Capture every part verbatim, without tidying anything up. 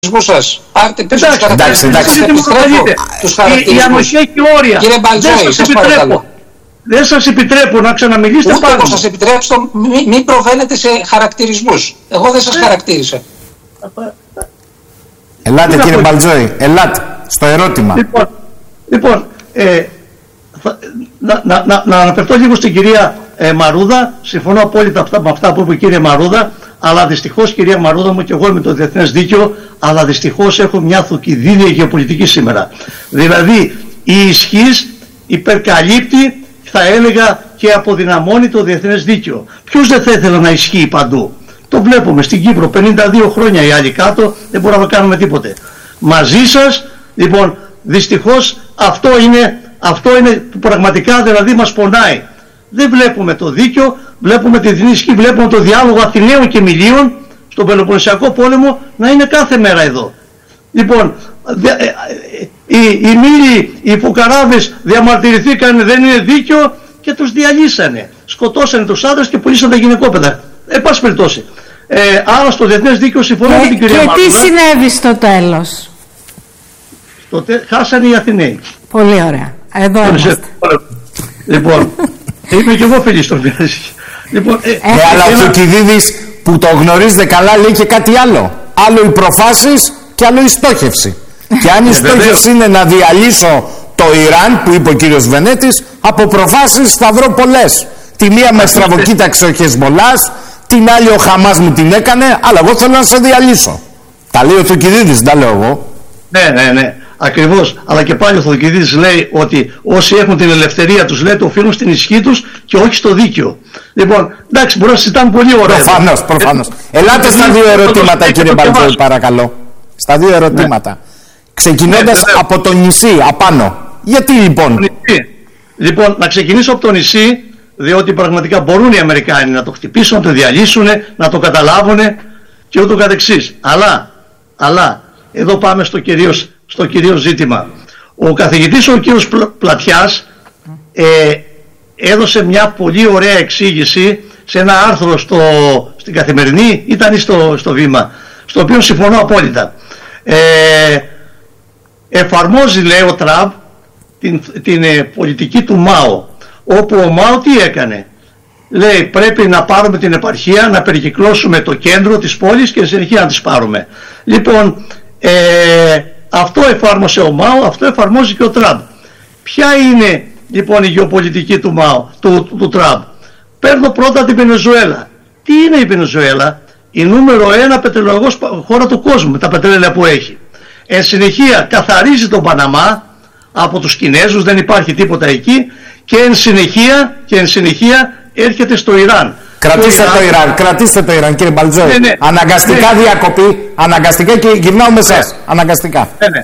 σας. Πάρτε πίσω τους εντάξει, εντάξει. Η ανοχή έχει όρια. Κύριε Μπαλτζόη, σας παρακαλώ. Δεν σας επιτρέπω να ξαναμιλήσετε πάνω. Ούτε σας επιτρέψω, μην μη προβαίνετε σε χαρακτηρισμούς. Εγώ δεν σας ε. χαρακτήρισα. Ελάτε κύριε Μπαλτζόη, ελάτε στο ερώτημα. Λοιπόν, λοιπόν ε, θα, να, να, να, να αναφερθώ λίγο στην κυρία ε, Μαρούδα. Συμφωνώ απόλυτα αυτά, με αυτά που είπε η κυρία Μαρούδα. Αλλά δυστυχώς, κυρία Μαρούδα μου, και εγώ είμαι το διεθνές δίκαιο, αλλά δυστυχώς έχω μια θουκυδίνια γεωπολιτική σήμερα. Δηλαδή η ισχύς υπερκαλύπτει, θα έλεγα, και αποδυναμώνει το διεθνές δίκαιο. Ποιος δεν θα ήθελε να ισχύει παντού? Το βλέπουμε στην Κύπρο, πενήντα δύο χρόνια οι άλλοι κάτω, δεν μπορούμε να κάνουμε τίποτε. Μαζί σας, λοιπόν, δυστυχώς αυτό είναι, αυτό είναι που πραγματικά δηλαδή μας πονάει. Δεν βλέπουμε το δίκαιο, βλέπουμε τη διεθνή ισχύ, βλέπουμε το διάλογο Αθηναίων και Μιλίων στον Πελοποννησιακό πόλεμο να είναι κάθε μέρα εδώ. Λοιπόν, οι, οι Μήλοι, οι Φουκαράβες διαμαρτυρηθήκαν, δεν είναι δίκαιο, και τους διαλύσανε. Σκοτώσανε τους άντρες και πουλήσαν τα γυναικόπαιδα. Εν πάση περιπτώσει. Ε, άρα στο διεθνές δίκαιο συμφωνώ με την κυρία Μαρούδα. Και τι συνέβη στο τέλος? Στο τε... Χάσανε οι Αθηναίοι. Πολύ ωραία. Εδώ είμαστε. Λοιπόν, είμαι και εγώ φίλη στον Πιάννη. Λοιπόν, ε, ε, αλλά ο Θουκυδίδης που το γνωρίζετε καλά λέει και κάτι άλλο. Άλλο οι προφάσεις και άλλο η στόχευση. Και αν η στόχευση είναι να διαλύσω το Ιράν, που είπε ο κύριος Βενέτης, από προφάσεις θα βρω πολλές. Τη μία με στραβοκοίταξε ο Χεσμολάς, την άλλη ο Χαμάς μου την έκανε, αλλά εγώ θέλω να σε διαλύσω. Τα λέει ο Θουκυδίδης, δεν τα λέω εγώ. Ναι, ναι, ναι. Ακριβώς. Αλλά και πάλι ο Θουκυδίδης λέει ότι όσοι έχουν την ελευθερία τους, λέει, το οφείλουν στην ισχύ τους και όχι στο δίκαιο. Λοιπόν, εντάξει, μπορούμε να συζητάμε πολύ ωραία. Προφανώς, προφανώς. Ελάτε στα δύο ερωτήματα, κύριε Μπαλτζόη, παρακαλώ. Στα δύο ερωτήματα. Ναι. Ξεκινώντας ναι, από το νησί, απάνω. Γιατί λοιπόν? Λοιπόν, να ξεκινήσω από το νησί, διότι πραγματικά μπορούν οι Αμερικάνοι να το χτυπήσουν, να το διαλύσουν, να το καταλάβουν και ούτω καθεξής. Αλλά, αλλά, εδώ πάμε στο κυρίως, στο κυρίως ζήτημα. Ο καθηγητής ο κύριος Πλατιάς ε, έδωσε μια πολύ ωραία εξήγηση σε ένα άρθρο στο, στην Καθημερινή, ήταν στο, στο Βήμα, στο οποίο συμφωνώ απόλυτα. Ε, εφαρμόζει, λέει, ο Τραμπ την, την ε, πολιτική του Μάο, όπου ο Μάο τι έκανε? Λέει, πρέπει να πάρουμε την επαρχία, να περικυκλώσουμε το κέντρο της πόλης και συνεχεία να τις πάρουμε. Λοιπόν, ε, αυτό εφάρμοσε ο Μάο, αυτό εφαρμόζει και ο Τραμπ. Ποια είναι λοιπόν η γεωπολιτική του Μάο, του, του, του Τραμπ? Παίρνω πρώτα την Βενεζουέλα. Τι είναι η Βενεζουέλα? Η νούμερο ένα πετρελαιογός χώρα του κόσμου με τα πετρέλαια που έχει. Εν συνεχεία καθαρίζει τον Παναμά από τους Κινέζους, δεν υπάρχει τίποτα εκεί, και εν συνεχεία, και εν συνεχεία έρχεται στο Ιράν. Κρατήστε το Ιράν, το Ιράν κρατήστε το Ιράν, κύριε Μπαλτζόη. Ναι, ναι, αναγκαστικά ναι, διακοπή, αναγκαστικά, και γυρνάω με εσάς. Ναι, αναγκαστικά. Ναι, ναι.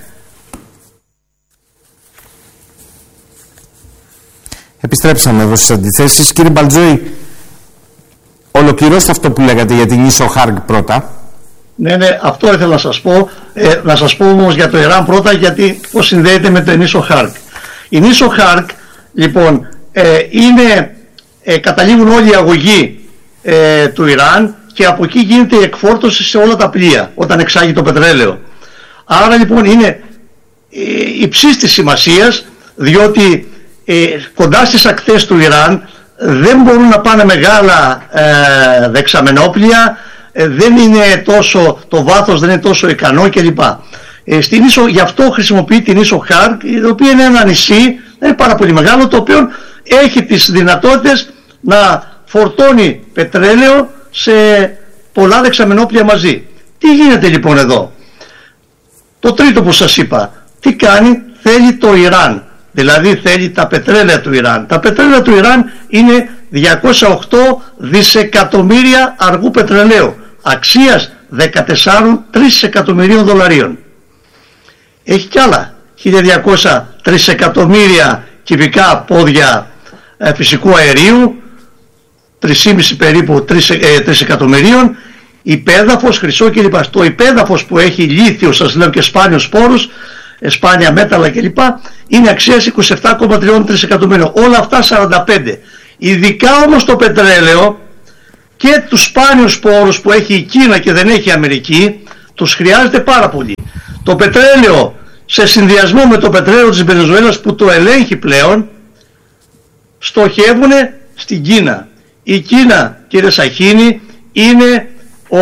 Επιστρέψαμε εδώ στις αντιθέσεις. Κύριε Μπαλτζόη, ολοκληρώστε αυτό που λέγατε για την ίσο Χάρκ πρώτα. Ναι, ναι, αυτό ήθελα να σας πω. Ε, να σας πω όμως για το Ιράν πρώτα, γιατί πώς συνδέεται με την ίσο Χάρκ. Η ίσο Χάρκ, λοιπόν, ε, είναι, ε, καταλήγουν όλοι οι αγωγοί ε, του Ιράν, και από εκεί γίνεται η εκφόρτωση σε όλα τα πλοία όταν εξάγει το πετρέλαιο. Άρα λοιπόν είναι ε, υψής της σημασίας, διότι ε, κοντά στις ακτές του Ιράν δεν μπορούν να πάνε μεγάλα ε, δεξαμενόπλια, ε, δεν είναι τόσο, το βάθος δεν είναι τόσο ικανό κλπ. Ε, στην ίσο, γι' αυτό χρησιμοποιεί την ίσο Χάρκ, η οποία είναι ένα νησί, δεν είναι πάρα πολύ μεγάλο, το οποίο έχει τις δυνατότητες να φορτώνει πετρέλαιο σε πολλά δεξαμενόπλια μαζί. Τι γίνεται λοιπόν εδώ? Το τρίτο που σας είπα, τι κάνει? Θέλει το Ιράν, δηλαδή θέλει τα πετρέλαια του Ιράν. Τα πετρέλαια του Ιράν είναι διακόσια οκτώ δισεκατομμύρια αργού πετρελαίου, αξίας δεκατέσσερα τρισεκατομμυρίων δολαρίων. Έχει κι άλλα χίλια διακόσια τρισεκατομμύρια κυβικά πόδια ε, φυσικού αερίου, τρία κόμμα πέντε περίπου τρισεκατομμυρίων, υπέδαφος, χρυσό κλπ. Το υπέδαφος που έχει λίθιο, σας λέω, και σπάνιους σπόρους, σπάνια μέταλλα κλπ, είναι αξίας είκοσι επτά κόμμα τρία τρισεκατομμυρίων. Όλα αυτά σαράντα πέντε. Ειδικά όμως το πετρέλαιο και τους σπάνιους σπόρους που έχει η Κίνα και δεν έχει η Αμερική, τους χρειάζεται πάρα πολύ. Το πετρέλαιο, σε συνδυασμό με το πετρέλαιο της Βενεζουέλας που το ελέγχει πλέον, στοχεύουν στην Κίνα. Η Κίνα, κύριε Σαχίνη, είναι ο,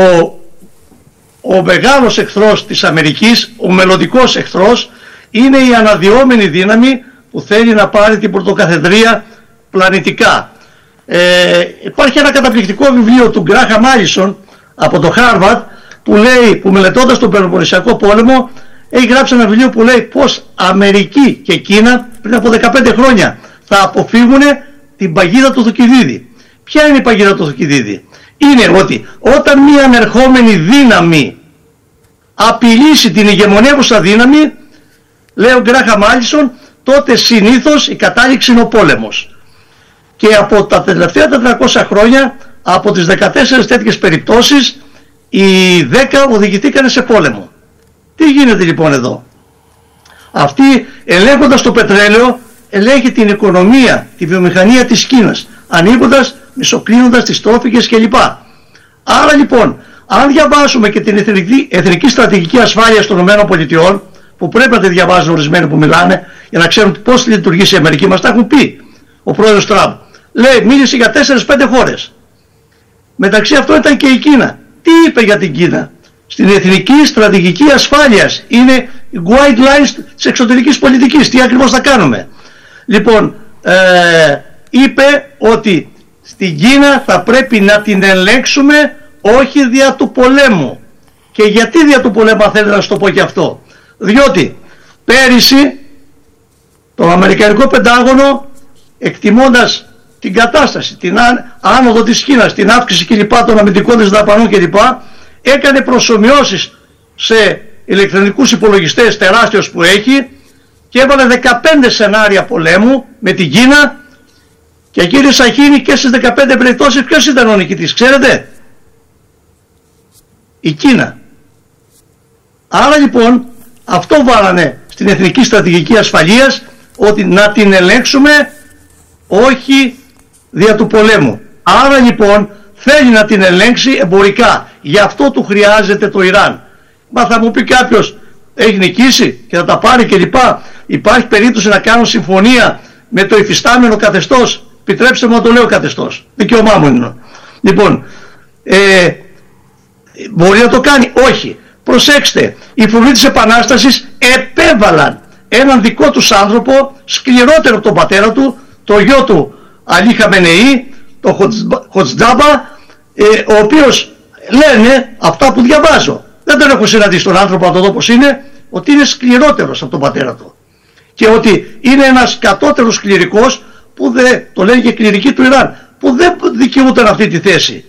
ο μεγάλος εχθρός της Αμερικής, ο μελλοντικός εχθρός, είναι η αναδυόμενη δύναμη που θέλει να πάρει την πρωτοκαθεδρία πλανητικά. Ε, υπάρχει ένα καταπληκτικό βιβλίο του Γκράχαμ Μάλισον από το Χάρβαρντ που λέει, που μελετώντας τον Πελοποννησιακό πόλεμο, έχει γράψει ένα βιβλίο που λέει πως Αμερική και Κίνα πριν από δεκαπέντε χρόνια θα αποφύγουν την παγίδα του Θουκυδίδη. Ποια είναι η παγίδα του Θουκυδίδη? Είναι ότι όταν μια ανερχόμενη δύναμη απειλήσει την ηγεμονεύουσα δύναμη, λέει ο Γκράχαμ Μάλισον, τότε συνήθως η κατάληξη είναι ο πόλεμος. Και από τα τελευταία τετρακόσια χρόνια, από τις δεκατέσσερις τέτοιες περιπτώσεις, οι δέκα οδηγηθήκαν σε πόλεμο. Τι γίνεται λοιπόν εδώ? Αυτοί, ελέγχοντας το πετρέλαιο, ελέγχει την οικονομία, τη βιομηχανία της Κίνας, ανοίγοντας, μισοκλίνοντας τις τρόφιγες κλπ. Άρα λοιπόν, αν διαβάσουμε και την εθνική, εθνική στρατηγική ασφάλεια των ΗΠΑ, που πρέπει να τη διαβάζουν ορισμένοι που μιλάνε για να ξέρουν πώς λειτουργήσει η Αμερική, μας τα έχουν πει ο πρόεδρος Τραμπ. Λέει, μίλησε για τέσσερις πέντε χώρες. Μεταξύ αυτών ήταν και η Κίνα. Τι είπε για την Κίνα? Στην εθνική στρατηγική ασφάλειας είναι οι guidelines της εξωτερικής πολιτικής. Τι ακριβώς θα κάνουμε? Λοιπόν, ε, είπε ότι στην Κίνα θα πρέπει να την ελέγξουμε όχι δια του πολέμου. Και γιατί δια του πολέμου, αν θέλετε να σου το πω και αυτό? Διότι πέρυσι το Αμερικανικό Πεντάγωνο, εκτιμώντας την κατάσταση, την άνοδο της Κίνας, την αύξηση κλπ των αμυντικών της δαπανών κλπ, έκανε προσομοιώσεις σε ηλεκτρονικούς υπολογιστές τεράστιους που έχει και έβαλε δεκαπέντε σενάρια πολέμου με την Κίνα. Και κύριε Σαχίνη, και στις δεκαπέντε περιπτώσεις ποιος ήταν ο νικητής, ξέρετε? Η Κίνα. Άρα λοιπόν αυτό βάλανε στην εθνική στρατηγική ασφαλείας, ότι να την ελέγξουμε όχι δια του πολέμου. Άρα λοιπόν θέλει να την ελέγξει εμπορικά. Γι' αυτό του χρειάζεται το Ιράν. Μα θα μου πει κάποιος, έχει νικήσει και θα τα πάρει κλπ. Υπάρχει περίπτωση να κάνουν συμφωνία με το υφιστάμενο καθεστώς? Επιτρέψτε μου να το λέω καθεστώς, δικαίωμά μου είναι. Λοιπόν, ε, μπορεί να το κάνει? Όχι. Προσέξτε, οι φρουροί της Επανάστασης επέβαλαν έναν δικό τους άνθρωπο, σκληρότερο από τον πατέρα του, το γιο του Αλή Χαμενεή, το Χοτζντάμπα, ε, ο οποίος, λένε αυτά που διαβάζω, δεν τον έχω συναντήσει τον άνθρωπο να το δω πως είναι, ότι είναι σκληρότερος από τον πατέρα του και ότι είναι ένας κατώτερος κληρικός που δεν, το λένε και κληρικοί του Ιράν, που δεν δικαιούταν αυτή τη θέση.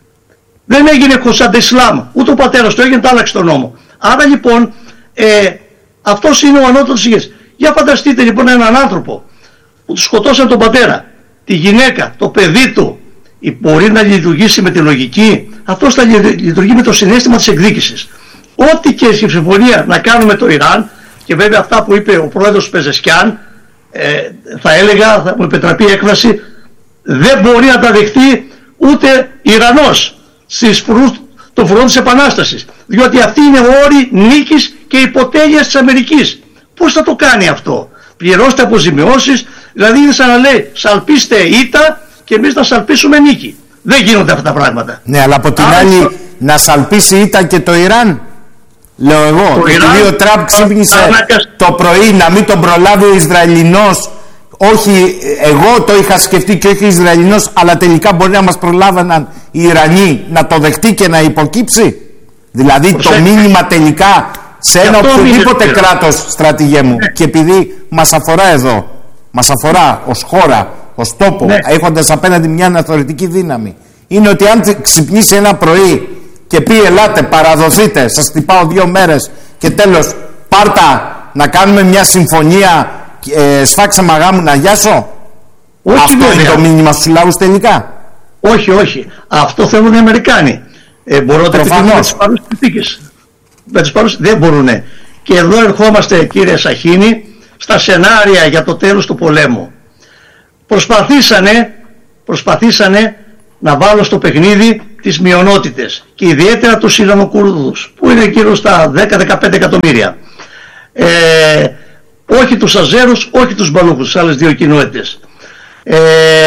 Δεν έγινε Χωσάντε Ισλάμ, ούτε ο πατέρας του έγινε, τα άλλαξε τον νόμο. Άρα λοιπόν ε, αυτός είναι ο ανώτερος ηγέτης. Για φανταστείτε λοιπόν έναν άνθρωπο που του σκοτώσαν τον πατέρα, τη γυναίκα, το παιδί του, μπορεί να λειτουργήσει με τη λογική? Αυτός θα λειτουργεί με το συναίσθημα της εκδίκησης. Ό,τι και στη συμφωνία να κάνουμε το Ιράν, και βέβαια αυτά που είπε ο πρόεδρος Πεζεσκιάν, ε, θα έλεγα, θα μου επιτραπεί έκφραση, δεν μπορεί να τα δεχτεί ούτε Ιρανός στις φρουρούς των φρουρών της Επανάστασης, διότι αυτή είναι όρη νίκης και υποτέλειας της Αμερικής. Πώς θα το κάνει αυτό? Πληρώστε αποζημιώσεις, δηλαδή είναι σαν να λέει σαλπίστε ήττα και εμείς να σαλπίσουμε νίκη. Δεν γίνονται αυτά τα πράγματα. Ναι, αλλά από την Άρα, άλλη το... να σαλπίσει ήττα και το Ιράν, λέω εγώ. Το Ιράν, επειδή ο Τραμπ ξύπνησε ανακασ... το πρωί να μην τον προλάβει ο Ισραηλινός. Όχι, εγώ το είχα σκεφτεί και όχι ο Ισραηλινός, αλλά τελικά μπορεί να μας προλάβαιναν οι Ιρανοί να το δεχτεί και να υποκύψει. Δηλαδή Προσέ... το μήνυμα τελικά σε ένα οποιοδήποτε κράτος, στρατηγέ μου, ναι. Και επειδή μας αφορά εδώ, μας αφορά ως χώρα, ως τόπο, ναι. Έχοντας απέναντι μια αναθεωρητική δύναμη, είναι ότι αν ξυπνήσει ένα πρωί και πει ελάτε παραδοθείτε, σας χτυπάω δύο μέρες και τέλος πάρτα να κάνουμε μια συμφωνία, ε, σφάξε μαγά μου να γιάσω. Όχι, αυτό βέβαια. Είναι το μήνυμα στους λαούς τελικά? Όχι, όχι. Αυτό θέλουν οι Αμερικάνοι. Ε, μπορώ να το επιτυχώ με τις παρούσες συνθήκες. Με τις παρούσες δεν μπορούν. Και εδώ ερχόμαστε, κύριε Σαχίνη, στα σενάρια για το τέλος του πολέμου. Προσπαθήσανε, προσπαθήσανε να βάλω στο παιχνίδι τις μειονότητες και ιδιαίτερα τους Ιρανοκούρδους που είναι γύρω στα δέκα με δεκαπέντε εκατομμύρια, ε, όχι τους Αζέρους, όχι τους Μπαλούχους, τις άλλες δύο κοινότητες. Ε,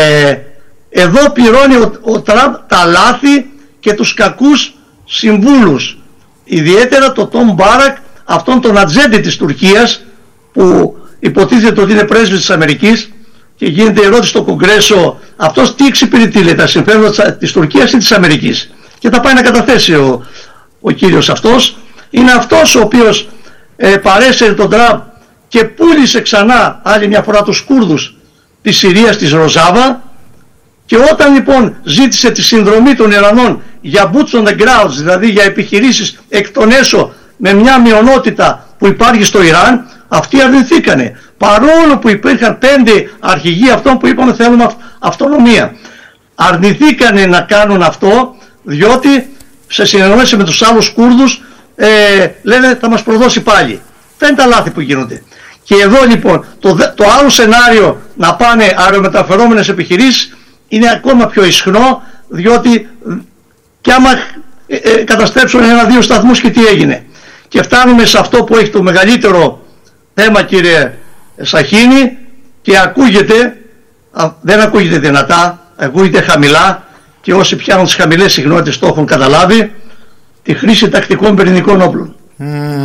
εδώ πληρώνει ο, ο Τραμπ τα λάθη και τους κακούς συμβούλους, ιδιαίτερα το Τον Μπάρακ, αυτόν τον ατζέντη της Τουρκίας που υποτίθεται ότι είναι πρέσβης της Αμερικής, και γίνεται ερώτηση στο Κογκρέσο, αυτός τι εξυπηρετεί, λέει, τα συμφέροντα της Τουρκίας ή της Αμερικής, και θα πάει να καταθέσει ο, ο κύριος αυτός. Είναι αυτός ο οποίος ε, παρέσυρε τον Τραμπ και πούλησε ξανά άλλη μια φορά τους Κούρδους της Συρίας, της Ροζάβα, και όταν λοιπόν ζήτησε τη συνδρομή των Ιρανών για boots on the ground, δηλαδή για επιχειρήσεις εκ των έσω με μια μειονότητα που υπάρχει στο Ιράν, αυτοί αρνηθήκανε, παρόλο που υπήρχαν πέντε αρχηγοί αυτών που είπαμε θέλουμε αυ- αυτονομία. Αρνηθήκανε να κάνουν αυτό, διότι σε συνεννόηση με τους άλλους Κούρδους ε, λένε θα μας προδώσει πάλι. Δεν είναι τα λάθη που γίνονται. Και εδώ λοιπόν το, το άλλο σενάριο, να πάνε αερομεταφερόμενες επιχειρήσεις, είναι ακόμα πιο ισχνό, διότι και άμα ε, ε, καταστρέψουν ένα-δύο σταθμούς, και τι έγινε. Και φτάνουμε σε αυτό που έχει το μεγαλύτερο θέμα, κύριε Σαχίνη, και ακούγεται, α, δεν ακούγεται δυνατά, ακούγεται χαμηλά, και όσοι πιάνουν τις χαμηλές συχνότητες το έχουν καταλάβει, τη χρήση τακτικών πυρηνικών όπλων. Mm.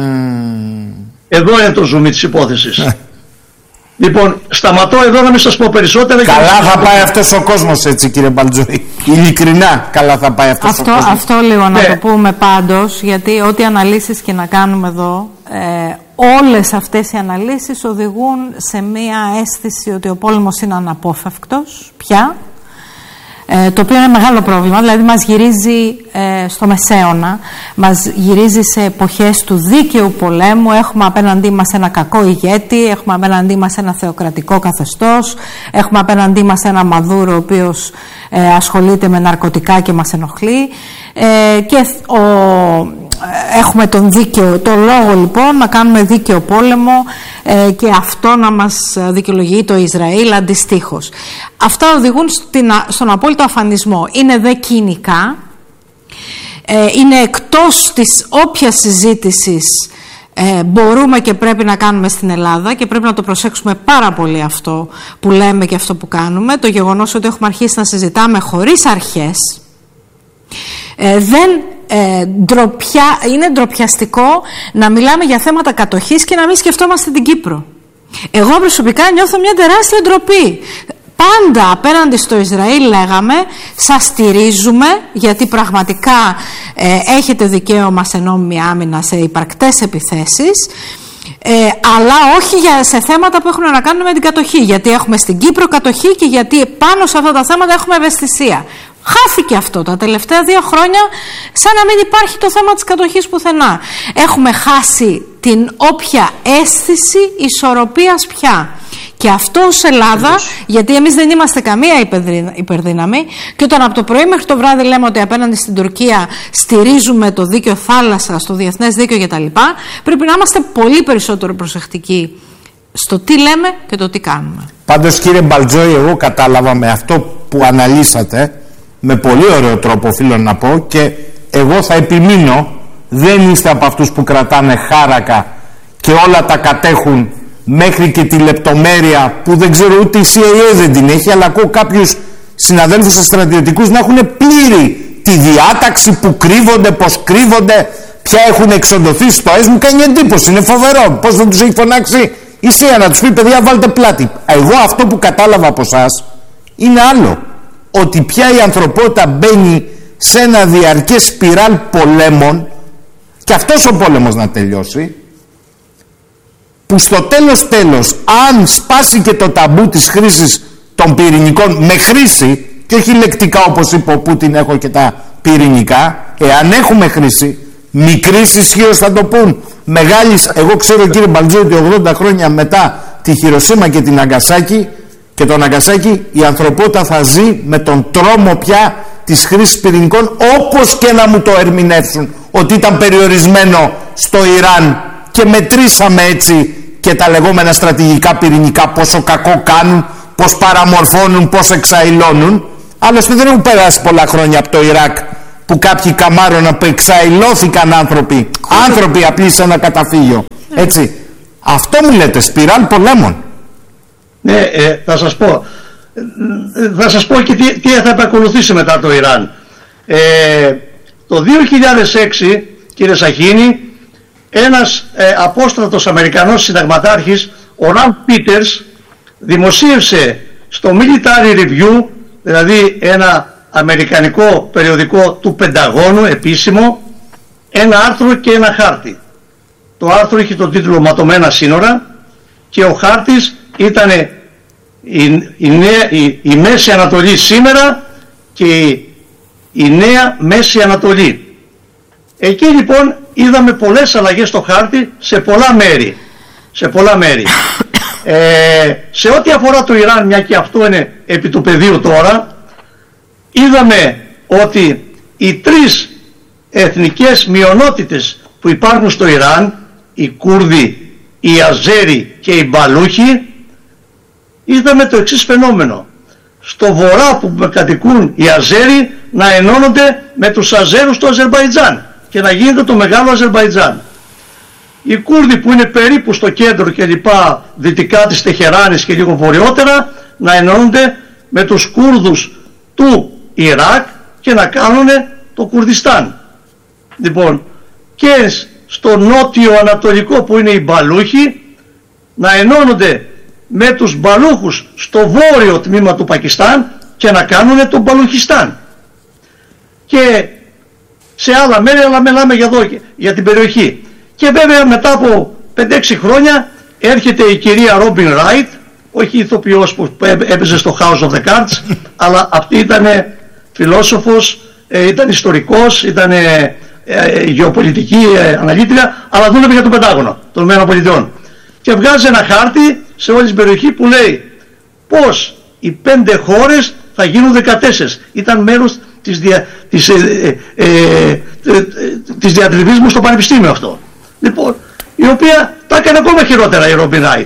Εδώ είναι το ζουμί της υπόθεσης. Λοιπόν, σταματώ εδώ να μην σας πω περισσότερα. Καλά θα πάει αυτός ο κόσμος, έτσι, κύριε Μπαλτζόη. Ειλικρινά καλά θα πάει αυτός αυτό, ο κόσμος. Αυτό λίγο ναι. να το πούμε πάντως, γιατί ό,τι αναλύσεις και να κάνουμε εδώ, ε, όλες αυτές οι αναλύσεις οδηγούν σε μία αίσθηση ότι ο πόλεμος είναι αναπόφευκτος πια, ε, το οποίο είναι μεγάλο πρόβλημα. Δηλαδή μας γυρίζει ε, στο Μεσαίωνα, μας γυρίζει σε εποχές του δίκαιου πολέμου. Έχουμε απέναντί μας ένα κακό ηγέτη, έχουμε απέναντί μας ένα θεοκρατικό καθεστώς, έχουμε απέναντί μας ένα Μαδούρο ο οποίος ε, ασχολείται με ναρκωτικά και μας ενοχλεί, ε, και ο, έχουμε τον δίκαιο, το λόγο λοιπόν να κάνουμε δίκαιο πόλεμο, ε, και αυτό να μας δικαιολογεί το Ισραήλ αντιστοίχως. Αυτά οδηγούν στην, στον απόλυτο αφανισμό. Είναι δε κοινικά, ε, είναι εκτός της όποιας συζήτησης ε, μπορούμε και πρέπει να κάνουμε στην Ελλάδα, και πρέπει να το προσέξουμε πάρα πολύ αυτό που λέμε και αυτό που κάνουμε. Το γεγονός ότι έχουμε αρχίσει να συζητάμε χωρίς αρχές, ε, δεν Ε, ντροπιά, είναι ντροπιαστικό να μιλάμε για θέματα κατοχής και να μην σκεφτόμαστε την Κύπρο. Εγώ προσωπικά νιώθω μια τεράστια ντροπή. Πάντα απέναντι στο Ισραήλ λέγαμε σας στηρίζουμε, γιατί πραγματικά ε, έχετε δικαίωμα σε νόμιμη άμυνα, σε υπαρκτές επιθέσεις, ε, αλλά όχι για, σε θέματα που έχουν να κάνουν με την κατοχή, γιατί έχουμε στην Κύπρο κατοχή και γιατί πάνω σε αυτά τα θέματα έχουμε ευαισθησία. Χάθηκε αυτό τα τελευταία δύο χρόνια, σαν να μην υπάρχει το θέμα της κατοχής πουθενά. Έχουμε χάσει την όποια αίσθηση ισορροπίας πια. Και αυτό ως Ελλάδα, γιατί εμείς δεν είμαστε καμία υπερδύναμη, και όταν από το πρωί μέχρι το βράδυ λέμε ότι απέναντι στην Τουρκία στηρίζουμε το δίκαιο θάλασσας, το διεθνές δίκαιο κτλ., πρέπει να είμαστε πολύ περισσότερο προσεκτικοί στο τι λέμε και το τι κάνουμε. Πάντως, κύριε Μπαλτζόη, εγώ κατάλαβα με αυτό που αναλύσατε, με πολύ ωραίο τρόπο οφείλω να πω, και εγώ θα επιμείνω, δεν είστε από αυτούς που κρατάνε χάρακα και όλα τα κατέχουν μέχρι και τη λεπτομέρεια που δεν ξέρω ούτε η σι άι έι δεν την έχει, αλλά ακούω κάποιους συναδέλφους σας στρατιωτικούς να έχουν πλήρη τη διάταξη που κρύβονται, πως κρύβονται, ποια έχουν εξοντωθεί στο ΕΣ. Μου κάνει εντύπωση, είναι φοβερό πως δεν τους έχει φωνάξει η ΣΥΑ να τους πει παιδιά βάλτε πλάτη. Εγώ αυτό που κατάλαβα από εσάς είναι άλλο, ότι πια η ανθρωπότητα μπαίνει σε ένα διαρκές σπιράλ πολέμων, και αυτός ο πόλεμος να τελειώσει, που στο τέλος τέλος, αν σπάσει και το ταμπού της χρήσης των πυρηνικών με χρήση, και όχι λεκτικά όπως είπε ο Πούτιν έχω και τα πυρηνικά, εάν έχουμε χρήση, μικρής ισχύως θα το πούν, μεγάλης, εγώ ξέρω κύριε Μπαλτζόη ότι ογδόντα χρόνια μετά τη Χιροσίμα και την Ναγκασάκη και το Ναγκασάκη, η ανθρωπότητα θα ζει με τον τρόμο πια της χρήσης πυρηνικών, όπως και να μου το ερμηνεύσουν ότι ήταν περιορισμένο στο Ιράν και μετρήσαμε έτσι και τα λεγόμενα στρατηγικά πυρηνικά πόσο κακό κάνουν, πως παραμορφώνουν, πως εξαϊλώνουν. Άλλωστε δεν έχουν περάσει πολλά χρόνια από το Ιράκ που κάποιοι καμάρωνα που εξαϊλώθηκαν άνθρωποι, άνθρωποι απλοί σε ένα καταφύγιο. Έτσι. Αυτό μου λέτε, σπιράλ πολέμων. Ναι, ε, θα σας πω. Θα σας πω και τι, τι θα επακολουθήσει μετά το Ιράν. Ε, το δύο χιλιάδες έξι, κύριε Σαχίνη, ένας ε, απόστρατος Αμερικανός συνταγματάρχης, ο Ραλφ Πίτερς, δημοσίευσε στο Military Review, δηλαδή ένα αμερικανικό περιοδικό του Πενταγώνου επίσημο, ένα άρθρο και ένα χάρτη. Το άρθρο είχε τον τίτλο «Ματωμένα σύνορα» και ο χάρτης ήταν η, η, νέα, η, η Μέση Ανατολή σήμερα και η, η νέα Μέση Ανατολή. Εκεί λοιπόν είδαμε πολλές αλλαγές στο χάρτη σε πολλά μέρη. Σε πολλά μέρη. Ε, σε ό,τι αφορά το Ιράν, μια και αυτό είναι επί του πεδίου τώρα, είδαμε ότι οι τρεις εθνικές μειονότητες που υπάρχουν στο Ιράν, οι Κούρδοι, οι Αζέροι και οι Μπαλούχοι, είδαμε το εξής φαινόμενο. Στο βορρά που κατοικούν οι Αζέροι να ενώνονται με τους Αζέρους του Αζερμπαϊτζάν και να γίνεται το μεγάλο Αζερμπαϊτζάν. Οι Κούρδοι που είναι περίπου στο κέντρο και λοιπά δυτικά της Τεχεράνης και λίγο βορειότερα να ενώνονται με τους Κούρδους του Ιράκ και να κάνουν το Κουρδιστάν. Λοιπόν, και στο νότιο ανατολικό που είναι οι Μπαλούχοι να ενώνονται με τους Μπαλούχους στο βόρειο τμήμα του Πακιστάν και να κάνουν το Μπαλουχιστάν. Και σε άλλα μέρη, αλλά μιλάμε για εδώ, για την περιοχή. Και βέβαια μετά από πέντε έξι χρόνια έρχεται η κυρία Ρόμπιν Ράιτ, όχι ηθοποιός που έπαιζε στο House of the Cards, αλλά αυτή ήταν φιλόσοφος, ήταν ιστορικός, ήταν γεωπολιτική αναλύτρια, αλλά δούλευε για το Πεντάγωνο των ΗΠΑ. Και βγάζει ένα χάρτη σε όλη την περιοχή που λέει πως οι πέντε χώρες θα γίνουν δεκατέσσερα. Ήταν μέρος της, δια, της, ε, ε, ε, της διατριβής μου στο πανεπιστήμιο αυτό. Λοιπόν, η οποία τα έκανε ακόμα χειρότερα η Ρόμπιν Ράιτ.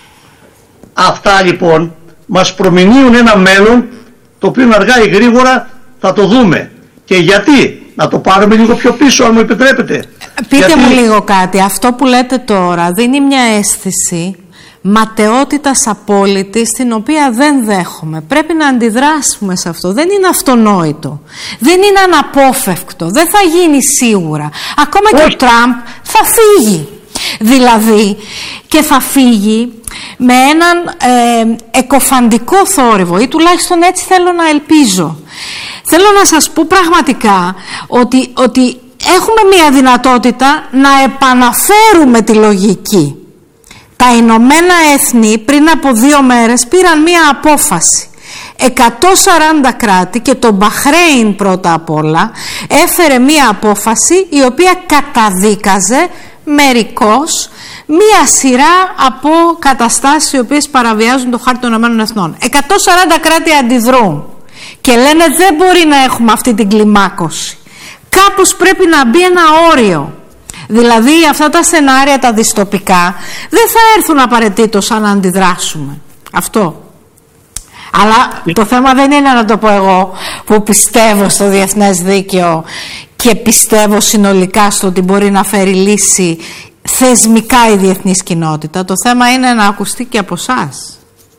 Αυτά λοιπόν μας προμηνύουν ένα μέλλον το οποίο αργά ή γρήγορα θα το δούμε. Και γιατί? Να το πάρουμε λίγο πιο πίσω, αν μου επιτρέπετε. Πείτε γιατί... μου λίγο κάτι. Αυτό που λέτε τώρα δίνει μια αίσθηση ματαιότητας απόλυτης, την οποία δεν δέχομαι. Πρέπει να αντιδράσουμε σε αυτό. Δεν είναι αυτονόητο. Δεν είναι αναπόφευκτο. Δεν θα γίνει σίγουρα. Ακόμα Όχι. και ο Τραμπ θα φύγει. Δηλαδή, και θα φύγει με έναν ε, εκοφαντικό θόρυβο, ή τουλάχιστον έτσι θέλω να ελπίζω. Θέλω να σας πω πραγματικά ότι, ότι έχουμε μια δυνατότητα να επαναφέρουμε τη λογική. Τα Ηνωμένα Έθνη πριν από δύο μέρες πήραν μια απόφαση. εκατόν σαράντα κράτη και το Μπαχρέιν πρώτα απ' όλα έφερε μια απόφαση η οποία καταδίκαζε μερικώς μία σειρά από καταστάσεις οι οποίες παραβιάζουν το χάρτη των Ηνωμένων Εθνών. εκατόν σαράντα κράτη αντιδρούν και λένε δεν μπορεί να έχουμε αυτή την κλιμάκωση. Κάπως πρέπει να μπει ένα όριο. Δηλαδή αυτά τα σενάρια τα δυστοπικά δεν θα έρθουν απαραίτητος αν αντιδράσουμε. Αυτό. Αλλά το θέμα δεν είναι να το πω εγώ που πιστεύω στο διεθνές δίκαιο και πιστεύω συνολικά στο ότι μπορεί να φέρει λύση θεσμικά η διεθνής κοινότητα. Το θέμα είναι να ακουστεί και από εσάς.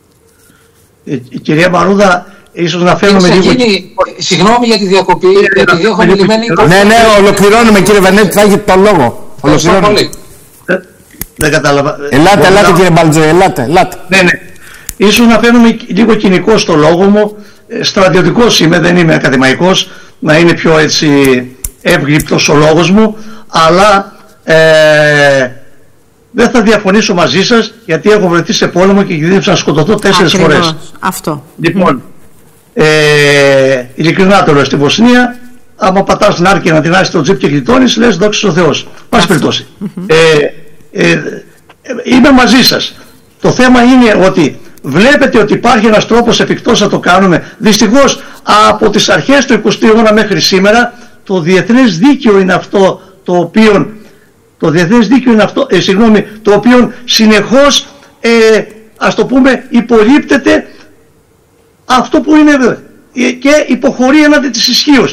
Ε, κυρία Μαρούδα, ίσως να φέρουμε λίγο... Συγγνώμη για τη διακοπή, γιατί έχουμε λυμμένη... Ναι, ναι, ολοκληρώνουμε κύριε Βενέτη, θα έχετε τον λόγο. Ολοκληρώνουμε. Ε, δεν κατάλαβα. Ελάτε, ελάτε κύριε Μπαλτζέ, ελάτε, ελάτε. Ναι, ναι. Ίσως να φέρουμε λίγο κοινικό στο λόγο μου. Στρατιωτικός είμαι, δεν είμαι ακαδημαϊκός, να είναι πιο έτσι εύγλυπτος ο λόγος μου, αλλά ε, δεν θα διαφωνήσω μαζί σας, γιατί έχω βρεθεί σε πόλεμο και κινδύνευσα να σκοτωθώ τέσσερις φορές. Αυτό. Λοιπόν, ε, ειλικρινά το λέω, στη Βοσνία, άμα πατάς την άρκη να την άσει το τζιπ και γλιτώνεις, λες δόξα τω Θεώ. Πάση περιπτώσει. Ε, ε, ε, είμαι μαζί σας. Το θέμα είναι ότι βλέπετε ότι υπάρχει ένας τρόπος εφικτός να το κάνουμε. Δυστυχώς από τις αρχές του εικοστού αιώνα μέχρι σήμερα το διεθνές δίκαιο είναι αυτό το οποίο το διεθνές δίκαιο είναι αυτό, ε, συγγνώμη, το οποίο συνεχώς ε, ας το πούμε υπολείπτεται αυτό που είναι και υποχωρεί έναντι της ισχύως.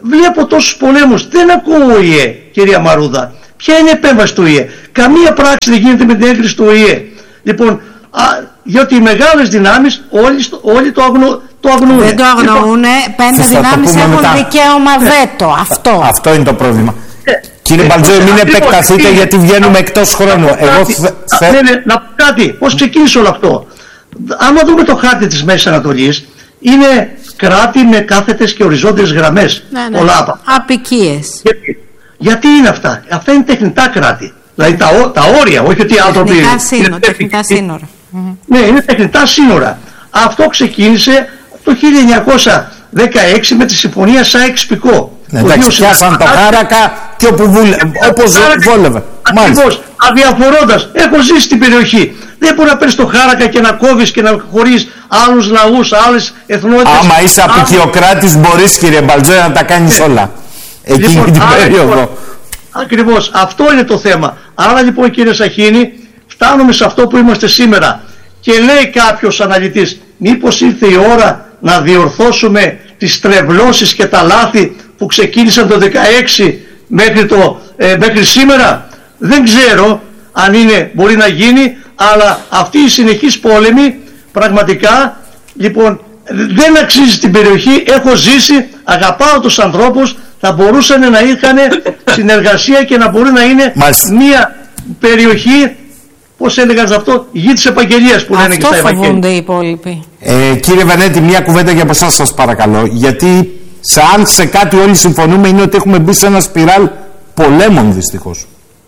βλέπω τόσους πολέμους, δεν ακούω ο ΙΕ, κυρία Μαρούδα. Ποια είναι η επέμβαση του ΙΕ? Καμία πράξη δεν γίνεται με την έγκριση του ΙΕ. Λοιπόν, α, διότι οι μεγάλες δυνάμεις όλοι, όλοι το, αγνο, το αγνοούν. Δεν το αγνοούν, πέντε δυνάμεις έχουν μετά δικαίωμα βέτο. Ε, αυτό. Αυτό είναι το πρόβλημα. Ε, Κύριε Μπαλτζόη, μην επεκταθείτε γιατί βγαίνουμε εκτός χρόνου. Εγώ θε... θε... Ναι, ναι, να πω κάτι, πώς ξεκίνησε όλο αυτό. Άμα δούμε το χάρτη της Μέσης Ανατολής, είναι κράτη με κάθετες και οριζόντιες γραμμές. Ναι, ναι. Πολλά. Απικίες. Γιατί, γιατί είναι αυτά? Αυτά είναι τεχνητά κράτη. Δηλαδή τα, τα όρια, όχι ότι άνθρωποι. Τεχνητά σύνορα. Τεχνητά σύνορα. Ναι, είναι τεχνητά σύνορα. Αυτό ξεκίνησε το χίλια εννιακόσια δεκαέξι με τη συμφωνία Σάιξ-Πικό. Ναι, εντάξει, πιάσαν το χάρακα και όπου βούλε, όπως βόλευε. Ακριβώς, αδιαφορώντας. Έχω ζήσει στην περιοχή. Δεν μπορεί να παίρνεις το χάρακα και να κόβεις και να χωρίς άλλους λαούς, άλλες εθνότητες. Άμα είσαι απικιοκράτης μπορείς, κύριε Μπαλτζόη, να τα κάνεις yeah. όλα. Εκείνη λοιπόν, την άρα, περίοδο. Λοιπόν, ακριβώς, αυτό είναι το θέμα. Άρα λοιπόν, κύριε Σαχίνη, φτάνουμε σε αυτό που είμαστε σήμερα. Και λέει κάποιος αναλυτής, μήπως ήρθε η ώρα να διορθώσουμε τις τρευλώσεις και τα λάθη που ξεκίνησαν το δεκαέξι μέχρι, το, ε, μέχρι σήμερα? Δεν ξέρω αν είναι, μπορεί να γίνει, αλλά αυτή η συνεχής πόλεμη πραγματικά λοιπόν δεν αξίζει την περιοχή. Έχω ζήσει, αγαπάω τους ανθρώπους, θα μπορούσαν να είχαν συνεργασία και να μπορεί να είναι μια περιοχή, πώς έλεγαν σε αυτό, γη της επαγγελίας που λένε και στα Ευαγγέλια. Αυτό φοβούνται οι υπόλοιποι. Ε, κύριε Βενέτη, μια κουβέντα για από εσάς σας παρακαλώ, γιατί σε, αν σε κάτι όλοι συμφωνούμε είναι ότι έχουμε μπει σε ένα σπιράλ πολέμων δυστυχώς.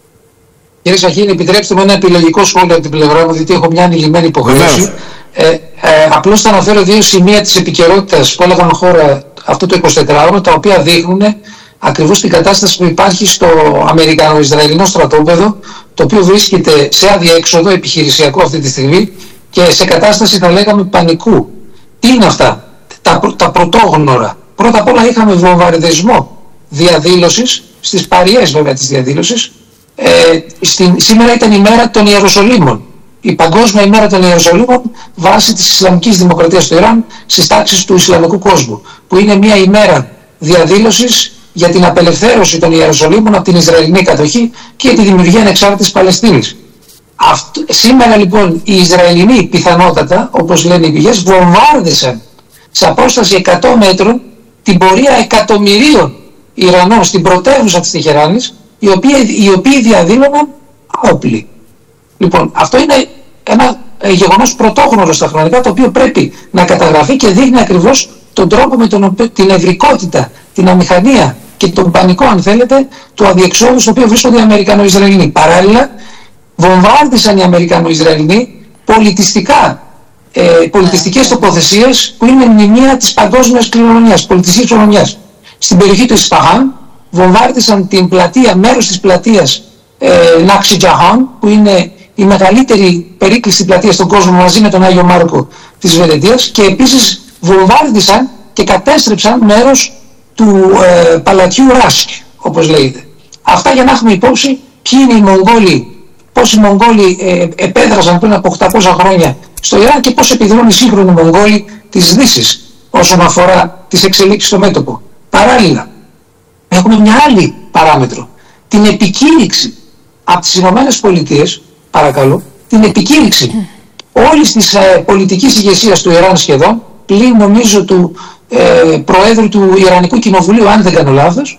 Κύριε Σαχίνη, επιτρέψτε μου ένα επιλογικό σχόλιο από την πλευρά μου, διότι έχω μια ανηλυμένη υποχρέωση. Ε, ε, απλώς θα αναφέρω δύο σημεία της επικαιρότητας που έλαβαν χώρα αυτό το εικοσιτετράωρο, τα οποία δείχνουν ακριβώς την κατάσταση που υπάρχει στο Αμερικανο-Ισραηλινό στρατόπεδο, το οποίο βρίσκεται σε αδιέξοδο επιχειρησιακό αυτή τη στιγμή και σε κατάσταση, θα λέγαμε, πανικού. Τι είναι αυτά? Τα, τα πρωτόγνωρα. Πρώτα απ' όλα είχαμε βομβαρδισμό διαδήλωσης, στις παριές βέβαια της διαδήλωσης. Ε, στην, σήμερα ήταν η μέρα των Ιεροσολύμων. Η Παγκόσμια ημέρα των Ιεροσολύμων βάσει της Ισλαμικής Δημοκρατίας του Ιράν στις τάξεις του Ισλαμικού κόσμου, που είναι μια ημέρα διαδήλωσης για την απελευθέρωση των Ιεροσολύμων από την Ισραηλινή κατοχή και τη δημιουργία ανεξάρτητης Παλαιστίνης. Αυτό, σήμερα λοιπόν οι Ισραηλινοί πιθανότατα, όπως λένε οι πηγές, βομβάρδισαν σε απόσταση εκατό μέτρων την πορεία εκατομμυρίων Ιρανών στην πρωτεύουσα της Τεχεράνης, οι οποίοι, οι οποίοι διαδήλωναν άοπλοι. Λοιπόν, αυτό είναι ένα ε, γεγονός πρωτόγνωρο στα χρονικά, το οποίο πρέπει να καταγραφεί και δείχνει ακριβώς τον τρόπο με τον οποίο, την ευρικότητα, την αμηχανία και τον πανικό, αν θέλετε, του αδιεξόδου στο οποίο βρίσκονται οι Αμερικανο-Ισραηλινοί. Παράλληλα, βομβάρδισαν οι Αμερικανο-Ισραηλινοί πολιτιστικά, ε, πολιτιστικές τοποθεσίες που είναι μνημεία της παγκόσμιας κληρονομιάς, πολιτιστικής κληρονομιάς. Στην περιοχή του Ισφαχάν βομβάρδισαν την πλατεία, μέρος της πλατείας ε, Νάξι Τζαχάν, που είναι η μεγαλύτερη περίκλειστη πλατεία στον κόσμο μαζί με τον Άγιο Μάρκο της Βενετίας, και επίσης βομβάρδισαν και κατέστρεψαν μέρος του ε, παλατιού Ράσκ, όπως λέγεται. Αυτά για να έχουμε υπόψη ποιοι είναι οι Μογγόλοι, πώς οι Μογγόλοι ε, επέδρασαν πριν από οκτακόσια χρόνια στο Ιράν και πώς επιδρούν οι σύγχρονοι Μογγόλοι της Δύσης όσον αφορά τις εξελίξεις στο μέτωπο. Παράλληλα, έχουμε μια άλλη παράμετρο, την επικήρυξη από τις Ηνωμένες Πολιτείες, παρακαλώ, την επικήρυξη όλης της ε, πολιτικής ηγεσίας του Ιράν σχεδόν, πλην νομίζω του ε, Προέδρου του Ιρανικού Κοινοβουλίου, αν δεν κάνω λάθος,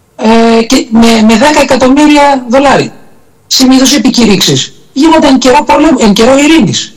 ε, και με, με δέκα εκατομμύρια δολάρια. Συνήθως οι επικηρύξεις γίνονται εν καιρό, πολέμου, εν καιρό ειρήνης.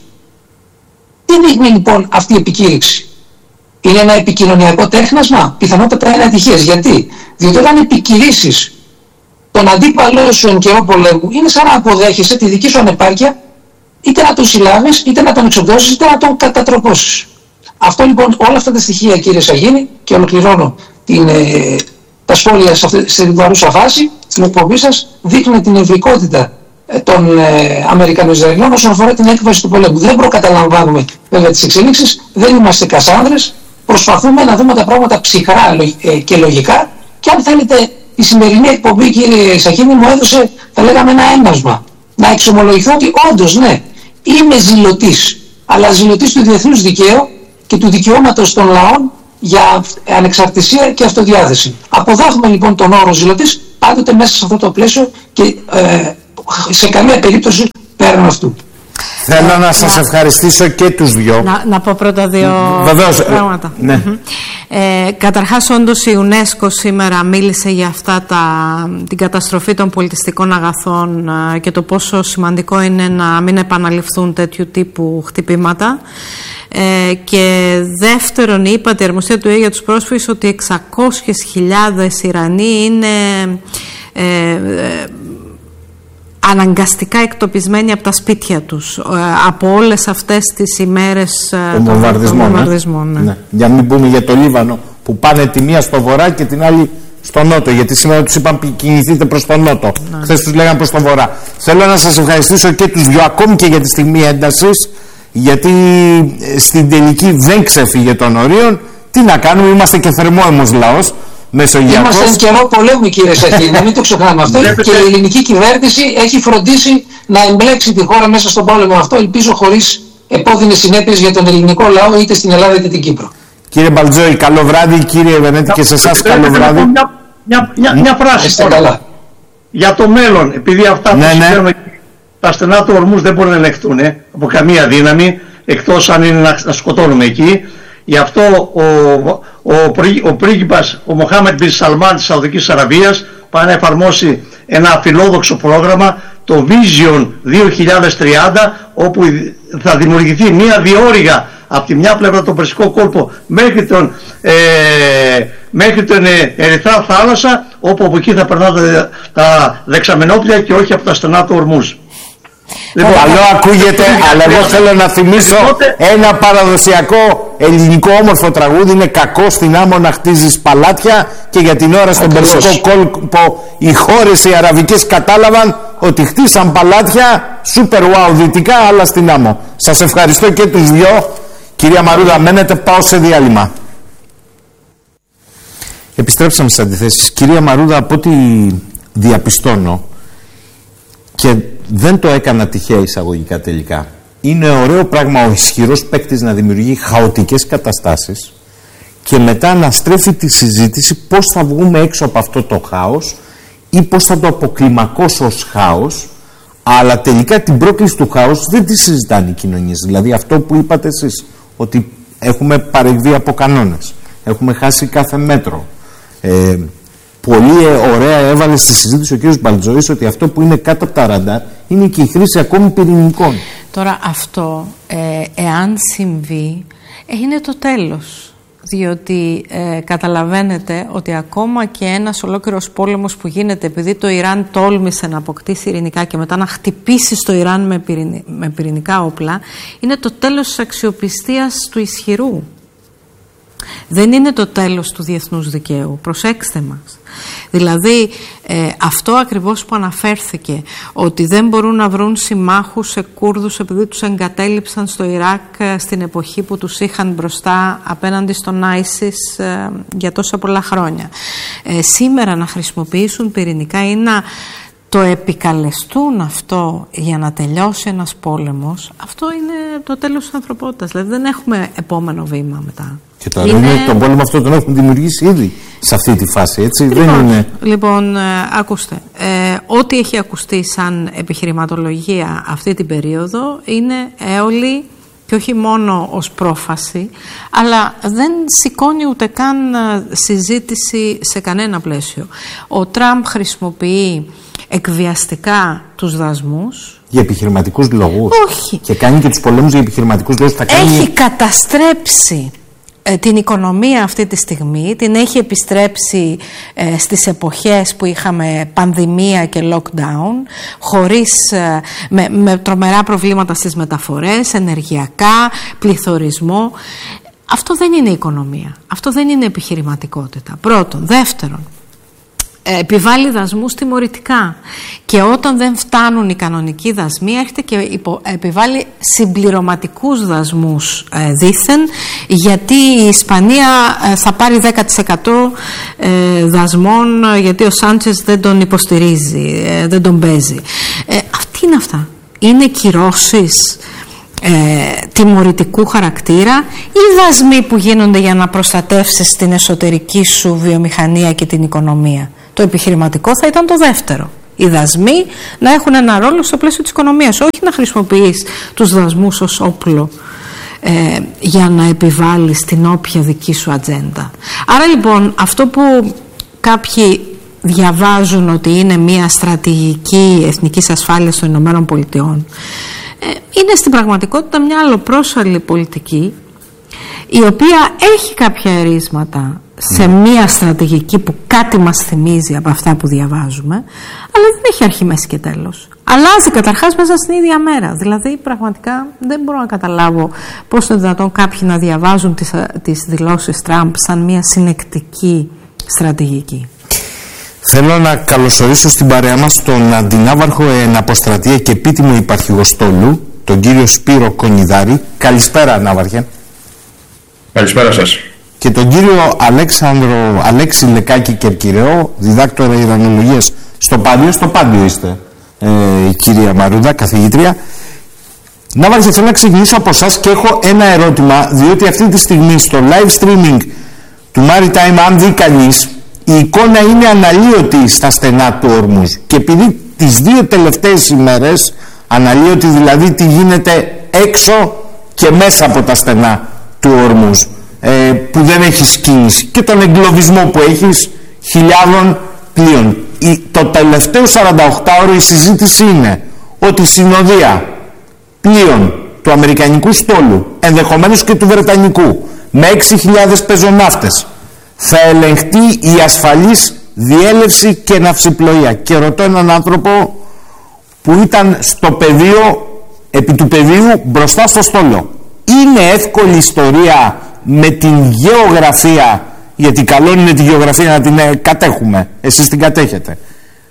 Τι δείχνει λοιπόν αυτή η επικήρυξη? Είναι ένα επικοινωνιακό τέχνασμα? Πιθανότατα είναι ατυχές. Γιατί? Διότι όταν επικηρύσεις τον αντίπαλό σου εν καιρό πολέμου, είναι σαν να αποδέχεσαι τη δική σου ανεπάρκεια, είτε να τον συλλάβεις, είτε να τον εξοντώσεις, είτε να τον κατατροπώσεις. Αυτό λοιπόν, όλα αυτά τα στοιχεία, κύριε Σαγίνη, και ολοκληρώνω την, ε, τα σχόλια σε αυτή, στην παρούσα φάση, στην εκπομπή σας, δείχνουν την ευρικότητα ε, των ε, Αμερικανο-Ισραηλινών όσον αφορά την έκβαση του πολέμου. Δεν προκαταλαμβάνουμε βέβαια τις εξελίξεις, δεν είμαστε κασάνδρες, προσπαθούμε να δούμε τα πράγματα ψυχρά ε, και λογικά, και αν θέλετε, η σημερινή εκπομπή, κύριε Σαχίνη, μου έδωσε, θα λέγαμε, ένα ένασμα. Να εξομολογηθώ ότι όντως, ναι, είμαι ζηλωτής, αλλά ζηλωτής του διεθνούς δικαίου και του δικαιώματος των λαών για ανεξαρτησία και αυτοδιάθεση. Αποδέχομαι λοιπόν τον όρο ζηλωτής πάντοτε μέσα σε αυτό το πλαίσιο και ε, σε καμία περίπτωση πέραν αυτού. Θέλω να σας ευχαριστήσω και τους δυο. Να, να πω πρώτα δύο Βεβαίως, πράγματα. Ναι. Ε, καταρχάς, όντως η UNESCO σήμερα μίλησε για αυτά τα, την καταστροφή των πολιτιστικών αγαθών ε, και το πόσο σημαντικό είναι να μην επαναληφθούν τέτοιου τύπου χτυπήματα. Ε, και δεύτερον, είπα τη αρμοστία του ΟΗΕ για τους πρόσφυγες ότι εξακόσιες χιλιάδες Ιρανοί είναι ε, ε, αναγκαστικά εκτοπισμένοι από τα σπίτια τους ε, από όλες αυτές τις ημέρες των βομβαρδισμών. Ναι. Ναι. Για μην πούμε για το Λίβανο που πάνε τη μία στο βορρά και την άλλη στο νότο, γιατί σήμερα τους είπαν κινηθείτε προς τον νότο, ναι. Χθες τους λέγαν προς τον βορρά. Θέλω να σας ευχαριστήσω και τους δυο, ακόμη και για τη στιγμή έντασης, γιατί στην τελική δεν ξεφύγε των ορίων. Τι να κάνουμε, είμαστε και θερμόαιμος λαός, μεσογειακός. Είμαστε εν καιρό πολέμου, κύριε Σαχίνη, να μην το ξεχνάμε αυτό. Και η ελληνική κυβέρνηση έχει φροντίσει να εμπλέξει τη χώρα μέσα στον πόλεμο αυτό, ελπίζω χωρίς επώδυνες συνέπειες για τον ελληνικό λαό, είτε στην Ελλάδα είτε την Κύπρο. Κύριε Μπαλτζόη, καλό βράδυ. Κύριε Βενέτη, και σε εσάς καλό βράδυ. Μια, μια, μια, μια φράση τώρα. Για το μέλλον, επειδή αυτά ναι, που συμβαίνουν, ναι. Τα στενά του ορμούς δεν μπορούν να ελεγχθούν ε, από καμία δύναμη, εκτός αν είναι να, να σκοτώνουμε εκεί. Γι' αυτό ο, ο, ο, ο πρίγκιπας, ο Μοχάμεντ Μπιν Σαλμάν της Σαουδικής Αραβίας, πάει να εφαρμόσει ένα φιλόδοξο πρόγραμμα, το Vision δύο χιλιάδες τριάντα, όπου θα δημιουργηθεί μια διόρυγα από τη μια πλευρά τον Περσικό κόλπο μέχρι τον, ε, μέχρι τον ε, Ερυθρά θάλασσα, όπου από εκεί θα περνάνε τα, τα δεξαμενόπλια και όχι από τα στενά του ορμούς. Λοιπόν, καλό ακούγεται, αλλά εγώ θέλω να θυμίσω ένα παραδοσιακό ελληνικό όμορφο τραγούδι. Είναι κακό στην άμμο να χτίζεις παλάτια, και για την ώρα στον Περσικό κόλπο οι χώρες οι αραβικές κατάλαβαν ότι χτίσαν παλάτια super wow δυτικά, αλλά στην άμμο. Σας ευχαριστώ και τους δυο. Κυρία Μαρούδα, μένετε, πάω σε διάλειμμα. Επιστρέψαμε στις αντιθέσεις. Κυρία Μαρούδα, από ό,τι διαπιστώνω, και δεν το έκανα τυχαία εισαγωγικά τελικά, είναι ωραίο πράγμα ο ισχυρός παίκτης να δημιουργεί χαοτικές καταστάσεις και μετά να στρέφει τη συζήτηση πώς θα βγούμε έξω από αυτό το χάος ή πώς θα το αποκλιμακώσω ως χάος, αλλά τελικά την πρόκληση του χάους δεν τη συζητάνε οι κοινωνίες. Δηλαδή αυτό που είπατε εσείς, ότι έχουμε παρεκβεί από κανόνες, έχουμε χάσει κάθε μέτρο. Ε, πολύ ωραία έβαλε στη συζήτηση ο κ. Μπαλτζόης ότι αυτό που είναι κάτω από τα ραντάρ είναι και η χρήση ακόμη πυρηνικών. Τώρα αυτό, ε, εάν συμβεί, είναι το τέλος. Διότι ε, καταλαβαίνετε ότι ακόμα και ένας ολόκληρος πόλεμος που γίνεται επειδή το Ιράν τόλμησε να αποκτήσει ειρηνικά και μετά να χτυπήσει στο Ιράν με, πυρηνι, με πυρηνικά όπλα, είναι το τέλος της αξιοπιστίας του ισχυρού. Δεν είναι το τέλος του διεθνούς δικαίου. Προσέξτε μας. Δηλαδή ε, αυτό ακριβώς που αναφέρθηκε, ότι δεν μπορούν να βρουν συμμάχους σε Κούρδους επειδή τους εγκατέλειψαν στο Ιράκ ε, στην εποχή που τους είχαν μπροστά απέναντι στον άισις ε, για τόσα πολλά χρόνια. Ε, σήμερα να χρησιμοποιήσουν πυρηνικά ή να το επικαλεστούν αυτό για να τελειώσει ένας πόλεμος, αυτό είναι το τέλος της ανθρωπότητας. Δηλαδή δεν έχουμε επόμενο βήμα μετά. Και τώρα είναι... είναι τον πόλεμο αυτό τον έχουν δημιουργήσει ήδη σε αυτή τη φάση, έτσι. Λοιπόν, δεν είναι... λοιπόν ε, ακούστε, ε, ό,τι έχει ακουστεί σαν επιχειρηματολογία αυτή την περίοδο είναι έολη και όχι μόνο ως πρόφαση, αλλά δεν σηκώνει ούτε καν συζήτηση σε κανένα πλαίσιο. Ο Τραμπ χρησιμοποιεί εκβιαστικά τους δασμούς. Για επιχειρηματικούς λόγους. Όχι. Και κάνει και τους πολέμους για επιχειρηματικούς λόγους. Θα κάνει... Έχει καταστρέψει ε, την οικονομία αυτή τη στιγμή, την έχει επιστρέψει ε, στις εποχές που είχαμε πανδημία και lockdown, χωρίς, ε, με, με τρομερά προβλήματα στις μεταφορές, ενεργειακά, πληθωρισμό. Αυτό δεν είναι οικονομία. Αυτό δεν είναι επιχειρηματικότητα. Πρώτον. Δεύτερον, επιβάλλει δασμούς τιμωρητικά, και όταν δεν φτάνουν οι κανονικοί δασμοί έρχεται και υπο, επιβάλλει συμπληρωματικούς δασμούς ε, δήθεν, γιατί η Ισπανία ε, θα πάρει δέκα τοις εκατό ε, δασμών γιατί ο Σάντσες δεν τον υποστηρίζει, ε, δεν τον παίζει. Ε, αυτή είναι αυτά. Είναι κυρώσεις ε, τιμωρητικού χαρακτήρα ή δασμοί που γίνονται για να προστατεύσεις την εσωτερική σου βιομηχανία και την οικονομία? Το επιχειρηματικό θα ήταν το δεύτερο. Οι δασμοί να έχουν ένα ρόλο στο πλαίσιο της οικονομίας, όχι να χρησιμοποιείς τους δασμούς ως όπλο ε, για να επιβάλλεις την όποια δική σου ατζέντα. Άρα λοιπόν αυτό που κάποιοι διαβάζουν ότι είναι μια στρατηγική εθνικής ασφάλειας των Ηνωμένων Πολιτειών, ε, είναι στην πραγματικότητα μια αλλοπρόσαλη πολιτική, η οποία έχει κάποια ερίσματα σε μια στρατηγική που κάτι μας θυμίζει από αυτά που διαβάζουμε, αλλά δεν έχει αρχή, μέση και τέλος. Αλλάζει καταρχάς μέσα στην ίδια μέρα. Δηλαδή πραγματικά δεν μπορώ να καταλάβω πώς είναι δυνατόν κάποιοι να διαβάζουν τις, τις δηλώσεις Τραμπ σαν μια συνεκτική στρατηγική. Θέλω να καλωσορίσω στην παρέα μας τον αντινάβαρχο εν αποστρατεία και επίτιμο υπαρχηγό στόλου, τον κύριο Σπύρο Κονιδάρη. Καλησπέρα, Ναύαρχε. Καλησπέρα σας. Και τον κύριο Αλέξανδρο Αλέξη Λεκάκη Κερκυραιό, διδάκτορα Ιρανολογίας στο Πάντιο. Στο Πάντιο είστε, ε, η κυρία Μαρούδα, καθηγήτρια. Ναύαρχε, θέλω να ξεκινήσω από εσάς και έχω ένα ερώτημα, διότι αυτή τη στιγμή στο live streaming του Maritime, αν δει κανείς, η εικόνα είναι αναλύωτη στα στενά του Ορμούζ. Και επειδή τις δύο τελευταίες ημέρες, αναλύωτη δηλαδή τι γίνεται έξω και μέσα από τα στενά του Ορμούζ, ε, που δεν έχεις κίνηση, και τον εγκλωβισμό που έχεις χιλιάδων πλοίων. Η, το τελευταίο σαρανταοκτάωρο η συζήτηση είναι ότι η συνοδεία πλοίων του αμερικανικού στόλου, ενδεχομένως και του βρετανικού, με έξι χιλιάδες πεζοναύτες, θα ελεγχτεί η ασφαλής διέλευση και ναυσιπλοεία. Και ρωτώ έναν άνθρωπο που ήταν στο πεδίο, επί του πεδίου μπροστά στο στόλο. Είναι εύκολη ιστορία με την γεωγραφία, γιατί καλό είναι τη γεωγραφία να την κατέχουμε, εσείς την κατέχετε,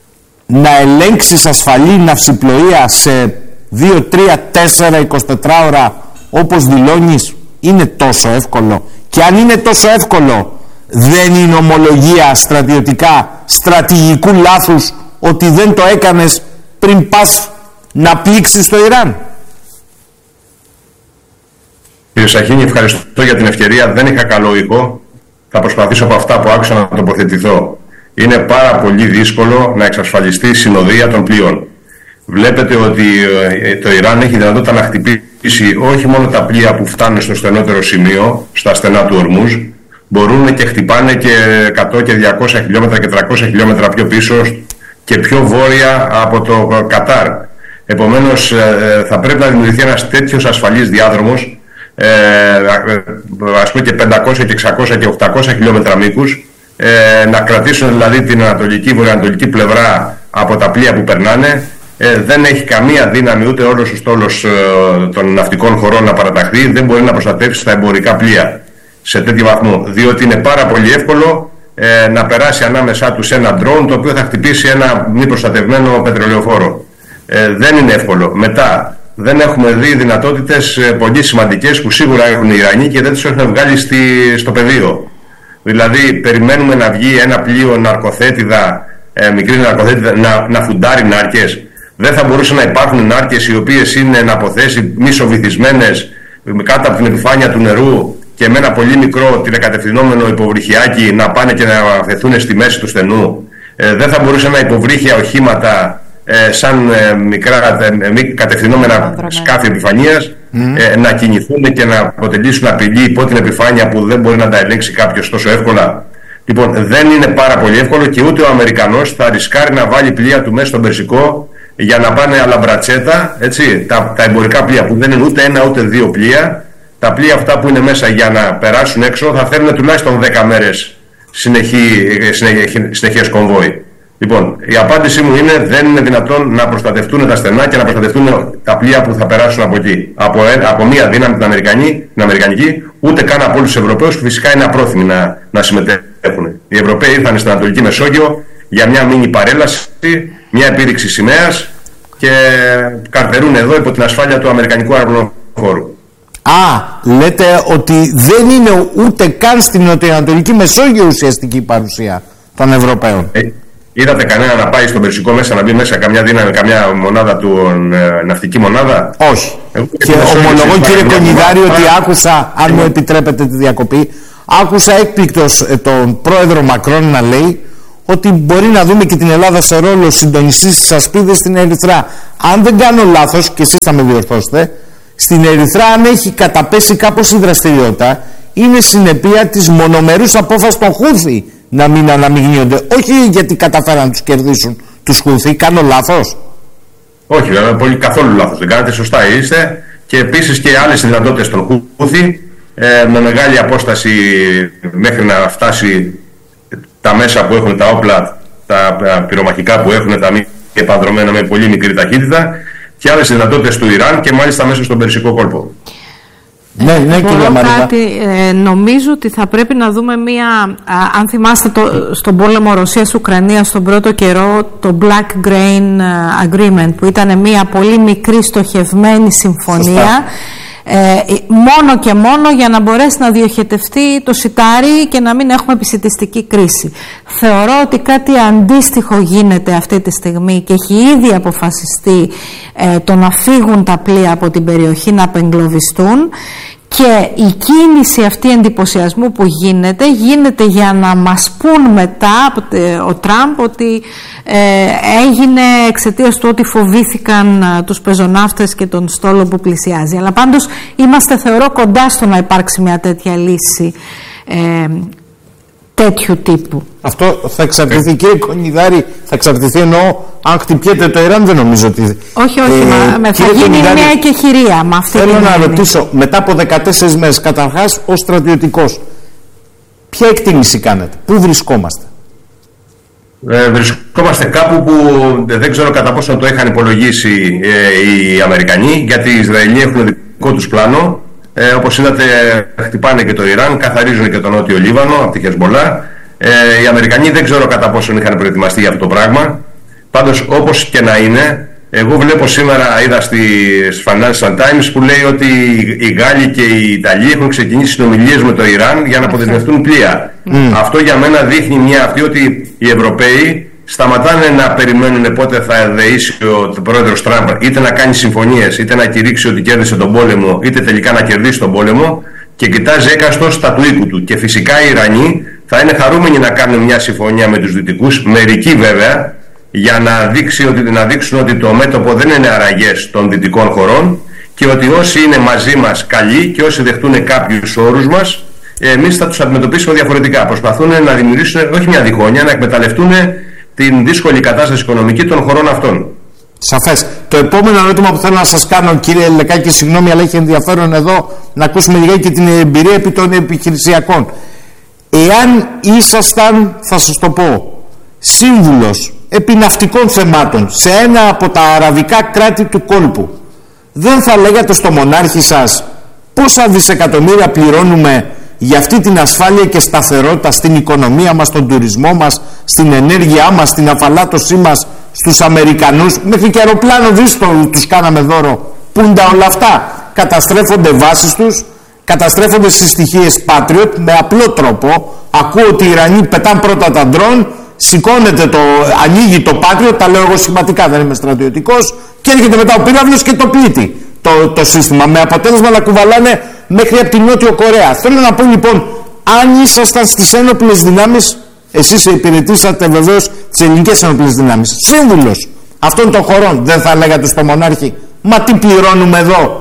να ελέγξεις ασφαλή ναυσιπλοεία σε δύο, τρία, τέσσερα, εικοσιτέσσερα ώρα όπως δηλώνεις? Είναι τόσο εύκολο? Και αν είναι τόσο εύκολο, δεν είναι ομολογία στρατιωτικά στρατηγικού λάθους ότι δεν το έκανες πριν πας να πλήξεις το Ιράν? Κύριε Σαχίνη, ευχαριστώ για την ευκαιρία. Δεν είχα καλό ήχο. Θα προσπαθήσω από αυτά που άκουσα να τοποθετηθώ. Είναι πάρα πολύ δύσκολο να εξασφαλιστεί η συνοδεία των πλοίων. Βλέπετε ότι το Ιράν έχει δυνατότητα να χτυπήσει όχι μόνο τα πλοία που φτάνουν στο στενότερο σημείο, στα στενά του Ορμούζ, μπορούν και χτυπάνε και εκατό και διακόσια χιλιόμετρα και τριακόσια χιλιόμετρα πιο πίσω και πιο βόρεια από το Κατάρ. Επομένως, θα πρέπει να δημιουργηθεί ένας τέτοιος ασφαλής διάδρομος, ε, ας πούμε και πεντακόσια και εξακόσια και οκτακόσια χιλιόμετρα μήκους, ε, να κρατήσουν δηλαδή την ανατολική, βορειοανατολική πλευρά από τα πλοία που περνάνε. Ε, δεν έχει καμία δύναμη ούτε όλος ο στόλος ε, των ναυτικών χωρών να παραταχθεί, δεν μπορεί να προστατεύσει τα εμπορικά πλοία σε τέτοιο βαθμό, διότι είναι πάρα πολύ εύκολο ε, να περάσει ανάμεσά τους ένα ντρόουν το οποίο θα χτυπήσει ένα μη προστατευμένο πετρελαιοφόρο. Ε, δεν είναι εύκολο. Μετά, δεν έχουμε δει δυνατότητες ε, πολύ σημαντικές που σίγουρα έχουν οι Ιρανοί και δεν τις έχουν βγάλει στη, στο πεδίο. Δηλαδή, περιμένουμε να βγει ένα πλοίο ναρκοθέτιδα, ε, μικρή ναρκοθέτιδα, να, να φουντάρει νάρκες. Δεν θα μπορούσαν να υπάρχουν νάρκες οι οποίες είναι να αποθέσει μη σοβυθισμένες κάτω από την επιφάνεια του νερού και με ένα πολύ μικρό τηλεκατευθυνόμενο υποβρυχιάκι να πάνε και να θεθούν στη μέση του στενού. Ε, δεν θα μπορούσαν να υποβρύχια οχήματα ε, σαν ε, μικρά ε, μη κατευθυνόμενα σκάφη επιφανείας mm. ε, να κινηθούν και να αποτελήσουν απειλή υπό την επιφάνεια που δεν μπορεί να τα ελέγξει κάποιος τόσο εύκολα. Λοιπόν, δεν είναι πάρα πολύ εύκολο και ούτε ο Αμερικανός θα ρισκάρει να βάλει πλοία του μέσα στον Περσικό για να πάνε αλαμπρατσέτα, έτσι, τα, τα εμπορικά πλοία που δεν είναι ούτε ένα ούτε δύο πλοία. Τα πλοία αυτά που είναι μέσα για να περάσουν έξω θα θέλουν τουλάχιστον δέκα μέρες συνεχή, συνεχή, συνεχές κομβόι. Λοιπόν, η απάντησή μου είναι δεν είναι δυνατόν να προστατευτούν τα στενά και να προστατευτούν τα πλοία που θα περάσουν από εκεί. Από, από μία δύναμη την, την Αμερικανική, ούτε καν από όλους τους Ευρωπαίους που φυσικά είναι απρόθυμοι να, να συμμετέχουν. Οι Ευρωπαίοι ήρθαν στην Ανατολική Μεσόγειο για μια μίνι παρέλαση, μια επίδειξη σημαίας και καρτερούν εδώ υπό την ασφάλεια του Αμερικανικού αεροπλοφόρου. Α, λέτε ότι δεν είναι ούτε καν στην Νοτιοανατολική Μεσόγειο ουσιαστική παρουσία των Ευρωπαίων. Ε, Είδατε κανένα να πάει στον Περσικό μέσα, να μπει μέσα καμιά δύναμη, καμιά μονάδα του, ε, ναυτική μονάδα? Όχι. Εγώ, και ομολογώ, κύριε Κονιδάρη, ότι άκουσα, αν μου επιτρέπετε τη διακοπή, άκουσα έκπληκτος ε, τον πρόεδρο Μακρόν να λέει ότι μπορεί να δούμε και την Ελλάδα σε ρόλο συντονιστής στις ασπίδες στην Ερυθρά. Αν δεν κάνω λάθος, και εσείς θα με διορθώσετε, στην Ερυθρά, αν έχει καταπέσει κάπως η δραστηριότητα, είναι συνεπία της μονομερούς απόφασης των Χούθη να μην αναμειγνύονται. Όχι γιατί καταφέραν να τους κερδίσουν τους Χούθη. Κάνω λάθος? Όχι, βέβαια, πολύ καθόλου λάθος. Δεν κάνετε, σωστά είστε. Και επίσης και άλλες δυνατότητες των Χούθη, ε, με μεγάλη απόσταση μέχρι να φτάσει τα μέσα που έχουν, τα όπλα, τα πυρομαχικά που έχουν, τα μη επανδρομένα με πολύ μικρή ταχύτητα, και άλλες δυνατότητες του Ιράν και μάλιστα μέσα στον Περσικό κόλπο. Ναι, ναι, κυρία Μαρίνα. Κάτι, ε, νομίζω ότι θα πρέπει να δούμε μία, α, αν θυμάστε το, στον πόλεμο Ρωσίας-Ουκρανίας στον πρώτο καιρό, το Black Grain Agreement, που ήταν μία πολύ μικρή στοχευμένη συμφωνία. Σωστά. Ε, μόνο και μόνο για να μπορέσει να διοχετευτεί το σιτάρι και να μην έχουμε επισιτιστική κρίση. Θεωρώ ότι κάτι αντίστοιχο γίνεται αυτή τη στιγμή και έχει ήδη αποφασιστεί ε, το να φύγουν τα πλοία από την περιοχή, να απεγκλωβιστούν, και η κίνηση αυτή εντυπωσιασμού που γίνεται γίνεται για να μας πούν μετά ο Τραμπ ότι ε, έγινε εξαιτίας του ότι φοβήθηκαν α, τους πεζοναύτες και τον στόλο που πλησιάζει. Αλλά πάντως είμαστε, θεωρώ, κοντά στο να υπάρξει μια τέτοια λύση ε, τέτοιου τύπου. Αυτό θα εξαρτηθεί, κύριε Κονιδάρη, θα εξαρτηθεί, εννοώ, αν χτυπιέται το Ιράν, δεν νομίζω ότι... Όχι, όχι, ε, μα, θα γίνει Κονιδάρη, μια εκεχηρία με αυτή. Θέλω να ρωτήσω, μετά από δεκατέσσερις μέρες, καταρχάς, ως στρατιωτικός, ποια εκτίμηση κάνετε, πού βρισκόμαστε? Ε, βρισκόμαστε κάπου που δεν ξέρω κατά πόσο το είχαν υπολογίσει ε, οι Αμερικανοί, γιατί οι Ισραηλοί έχουν δικό τους πλάνο. Ε, όπως είδατε, χτυπάνε και το Ιράν, καθαρίζουν και τον Νότιο Λίβανο από τη Χεσμολά. Ε, οι Αμερικανοί δεν ξέρω κατά πόσο είχαν προετοιμαστεί για αυτό το πράγμα. Πάντως, όπως και να είναι, εγώ βλέπω σήμερα, είδα στις Financial Times που λέει ότι οι Γάλλοι και οι Ιταλοί έχουν ξεκινήσει συνομιλίες με το Ιράν για να αποδεσμευτούν πλοία. Mm. Αυτό για μένα δείχνει μια αυτή ότι οι Ευρωπαίοι σταματάνε να περιμένουν πότε θα δεήσει ο πρόεδρος Τραμπ είτε να κάνει συμφωνίες, είτε να κηρύξει ότι κέρδισε τον πόλεμο, είτε τελικά να κερδίσει τον πόλεμο, και κοιτάζει έκαστος στα του οίκου του. Και φυσικά οι Ιρανοί θα είναι χαρούμενοι να κάνουν μια συμφωνία με τους Δυτικούς, μερικοί βέβαια, για να, δείξει ότι, να δείξουν ότι το μέτωπο δεν είναι αραγές των δυτικών χωρών και ότι όσοι είναι μαζί μας καλοί και όσοι δεχτούν κάποιους όρους μας, εμείς θα τους αντιμετωπίσουμε διαφορετικά. Προσπαθούν να δημιουργήσουν όχι μια διχόνοια, να εκμεταλλευτούν την δύσκολη κατάσταση οικονομική των χωρών αυτών. Σαφές. Το επόμενο ερώτημα που θέλω να σας κάνω, κύριε Λεκάκη, συγγνώμη, αλλά έχει ενδιαφέρον εδώ να ακούσουμε λιγάκι και την εμπειρία επί των επιχειρησιακών. Εάν ήσασταν, θα σας το πω, σύμβουλος επί ναυτικών θεμάτων σε ένα από τα αραβικά κράτη του κόλπου, δεν θα λέγατε στο μονάρχη σας πόσα δισεκατομμύρια πληρώνουμε για αυτή την ασφάλεια και σταθερότητα στην οικονομία μας, στον τουρισμό μας, στην ενέργειά μας, στην αφαλάτωσή μας, στους Αμερικανούς? Μέχρι και αεροπλάνο δίστο τους κάναμε δώρο. Πούντα όλα αυτά. Καταστρέφονται βάσεις τους, καταστρέφονται στις στοιχείες Patriot με απλό τρόπο. Ακούω ότι οι Ιρανοί πετάνε πρώτα τα ντρόν, σηκώνεται το, ανοίγει το Patriot, τα λέω εγώ σχηματικά, δεν είμαι στρατιωτικός, και έρχεται μετά ο πύραυλος και το πλήττει το, το σύστημα, με αποτέλεσμα να κουβαλάνε μέχρι από την Νότιο Κορέα. Θέλω να πω λοιπόν, αν ήσασταν στις ένοπλες δυνάμεις, εσείς υπηρετήσατε βεβαίως τις ελληνικές ένοπλες δυνάμεις, σύμβουλος αυτών των χωρών, δεν θα λέγατε στο μονάρχη, μα τι πληρώνουμε εδώ?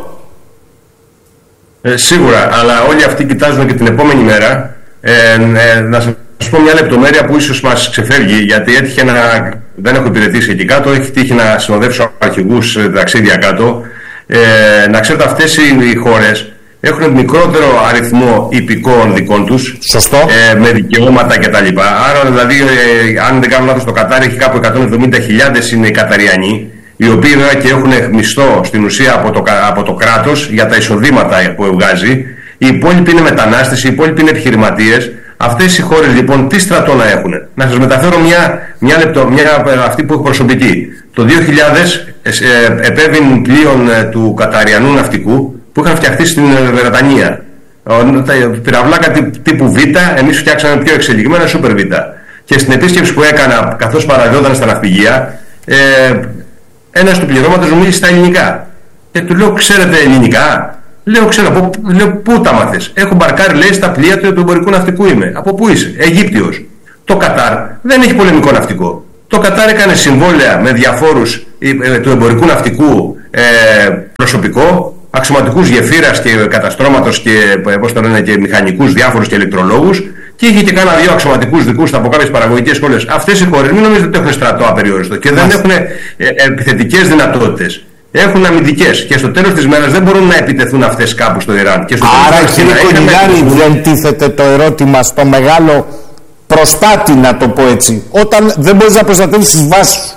Ε, σίγουρα, αλλά όλοι αυτοί κοιτάζουν και την επόμενη μέρα. Ε, ε, να σας πω μια λεπτομέρεια που ίσως μας ξεφεύγει, γιατί έτυχε να, δεν έχω υπηρετήσει εκεί κάτω, έχει τύχει να συνοδεύσω αρχηγούς ταξίδια κάτω. Ε, να ξέρετε, αυτές οι χώρες έχουν μικρότερο αριθμό υπηκόων δικών τους. Σωστό. Ε, με δικαιώματα κτλ. Άρα δηλαδή, ε, αν δεν κάνω λάθος, το Κατάρ έχει κάπου εκατόν εβδομήντα χιλιάδες είναι οι Καταριανοί, οι οποίοι βέβαια και έχουν μισθό στην ουσία από το, από το κράτος για τα εισοδήματα που βγάζει. Οι υπόλοιποι είναι μετανάστες, οι υπόλοιποι είναι επιχειρηματίες. Αυτές οι χώρες λοιπόν τι στρατό να έχουν? Να σας μεταφέρω μια, μια λεπτό, μια, αυτή που έχω προσωπική. Το δύο χιλιάδες ε, ε, επέβην πλοίων ε, του Καταριανού ναυτικού που είχαν φτιαχτεί στην Βρετανία. Τα πυραυλάκα τύπου Β, εμείς φτιάξαμε πιο εξελιγμένα Super Β. Και στην επίσκεψη που έκανα, καθώς παραδόταν στα ναυπηγεία, ε, ένας του πληρώματος μου μίλησε στα ελληνικά. Και του λέω, ξέρετε ελληνικά? Λέω, ξέρω. Από, λέω, πού τα μάθες? Έχω μπαρκάρει, λέει, στα πλοία του εμπορικού ναυτικού είμαι. Από πού είσαι? Αιγύπτιος. Το Κατάρ δεν έχει πολεμικό ναυτικό. Το Κατάρ έκανε συμβόλαια με διαφόρους ε, του εμπορικού ναυτικού ε, προσωπικό, αξιωματικούς γεφύρας και καταστρώματος και, πώς το λένε, και μηχανικούς διάφορους και ηλεκτρολόγους, και είχε και κάνα δύο αξιωματικούς δικούς από κάποιες παραγωγικές σχολές. Αυτές οι χώρες μην νομίζετε ότι έχουν στρατό απεριόριστο και δεν έχουν ε, επιθετικές δυνατότητες. Έχουν αμυντικές και στο τέλος της μέρας δεν μπορούν να επιτεθούν αυτές κάπου στο Ιράν. Και στο Άρα, κύριε Κολυγιάρη, δεν τίθεται το ερώτημα στο μεγάλο προσπάτη, να το πω έτσι, όταν δεν μπορείς να προστατεύεις τις βάσεις σου?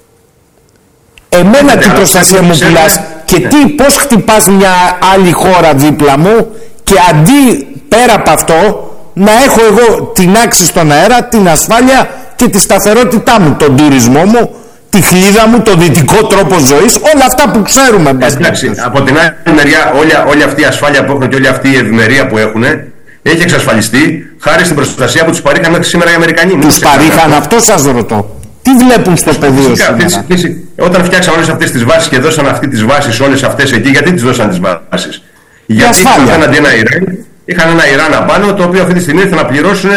Εμένα τι προστασία μου πουλάς και τι, πώς χτυπάς μια άλλη χώρα δίπλα μου, και αντί πέρα από αυτό να έχω εγώ την άξη στον αέρα, την ασφάλεια και τη σταθερότητά μου, τον τουρισμό μου, τη χλίδα μου, τον δυτικό τρόπο ζωής, όλα αυτά που ξέρουμε. Εντάξει, από την άλλη μεριά, όλη, όλη αυτή η ασφάλεια που έχουν και όλη αυτή η ευημερία που έχουν έχει εξασφαλιστεί χάρη στην προστασία που τους παρήχαν μέχρι σήμερα οι Αμερικανοί. Τους παρήχαν, αυτό σας ρωτώ. Τι βλέπουν στο πεδίο σήμερα? Όταν φτιάξαν όλες αυτές τις βάσεις και δώσαν αυτή τις βάσεις όλες αυτές εκεί, γιατί τις δώσαν τις βάσεις? Γιατί είχαν ένα Ιράν, είχαν ένα Ιράν απάνω, το οποίο αυτή τη στιγμή ήθελαν να πληρώσουν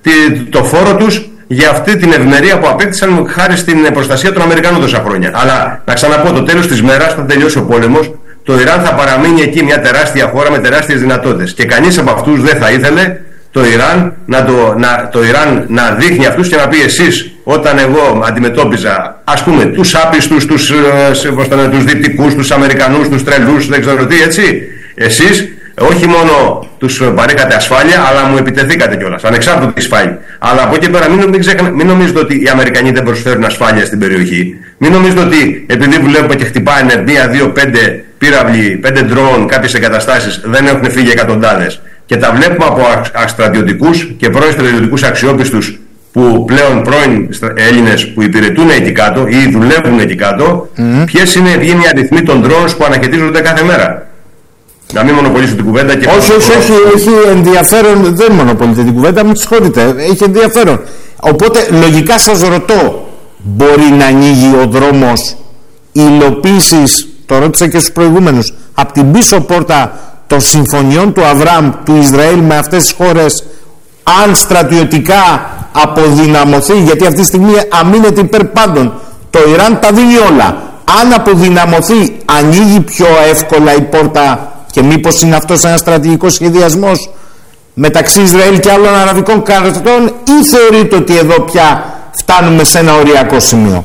το φόρο τους για αυτή την ευημερία που απέκτησαν χάρη στην προστασία των Αμερικανών τόσα χρόνια. Αλλά να ξαναπώ, το τέλος της μέρας, θα τελειώσει ο πόλεμος, το Ιράν θα παραμείνει εκεί μια τεράστια χώρα με τεράστιες δυνατότητες. Και κανείς από αυτούς δεν θα ήθελε το Ιράν να, το, να, το Ιράν να δείχνει αυτούς και να πει, εσείς, όταν εγώ αντιμετώπιζα, ας πούμε, τους άπιστους, τους, τους δυτικούς, τους Αμερικανούς, τους τρελούς, δεν ξέρω τι, έτσι, εσείς όχι μόνο τους παρήχατε ασφάλεια, αλλά μου επιτεθήκατε κιόλας, ανεξάρτητα τι σφάλει. Αλλά από εκεί πέρα μην, μην, ξεχνα, μην νομίζετε ότι οι Αμερικανοί δεν προσφέρουν ασφάλεια στην περιοχή. Μην νομίζετε ότι επειδή βλέπουμε και χτυπάνε μία, δύο, πέντε πύραυλοι, πέντε ντρόουν, κάποιες εγκαταστάσεις, δεν έχουν φύγει εκατοντάδες. Και τα βλέπουμε από στρατιωτικούς και πρώην στρατιωτικούς αξιόπιστους, που πλέον πρώην Έλληνες που υπηρετούν εκεί κάτω ή δουλεύουν εκεί κάτω, mm. ποιες είναι οι αριθμοί των ντρόουν που αναχαιτίζονται κάθε μέρα. Να μην μονοπολίσω την κουβέντα και... Όχι, όχι, όχι, έχει ενδιαφέρον, δεν μονοπολείτε την κουβέντα, μην συγχωρείτε, έχει ενδιαφέρον. Οπότε, λογικά σας ρωτώ, μπορεί να ανοίγει ο δρόμος υλοποίησης, το ρώτησα και στους προηγούμενους, από την πίσω πόρτα των συμφωνιών του Αβραάμ, του Ισραήλ με αυτές τις χώρες, αν στρατιωτικά αποδυναμωθεί, γιατί αυτή τη στιγμή αμήνεται υπέρ πάντων, το Ιράν τα δίνει όλα. Αν αποδυναμωθεί, ανοίγει πιο εύκολα η πόρτα, και μήπως είναι αυτός ένας στρατηγικός σχεδιασμός μεταξύ Ισραήλ και άλλων αραβικών κρατών, ή θεωρείτε ότι εδώ πια φτάνουμε σε ένα οριακό σημείο?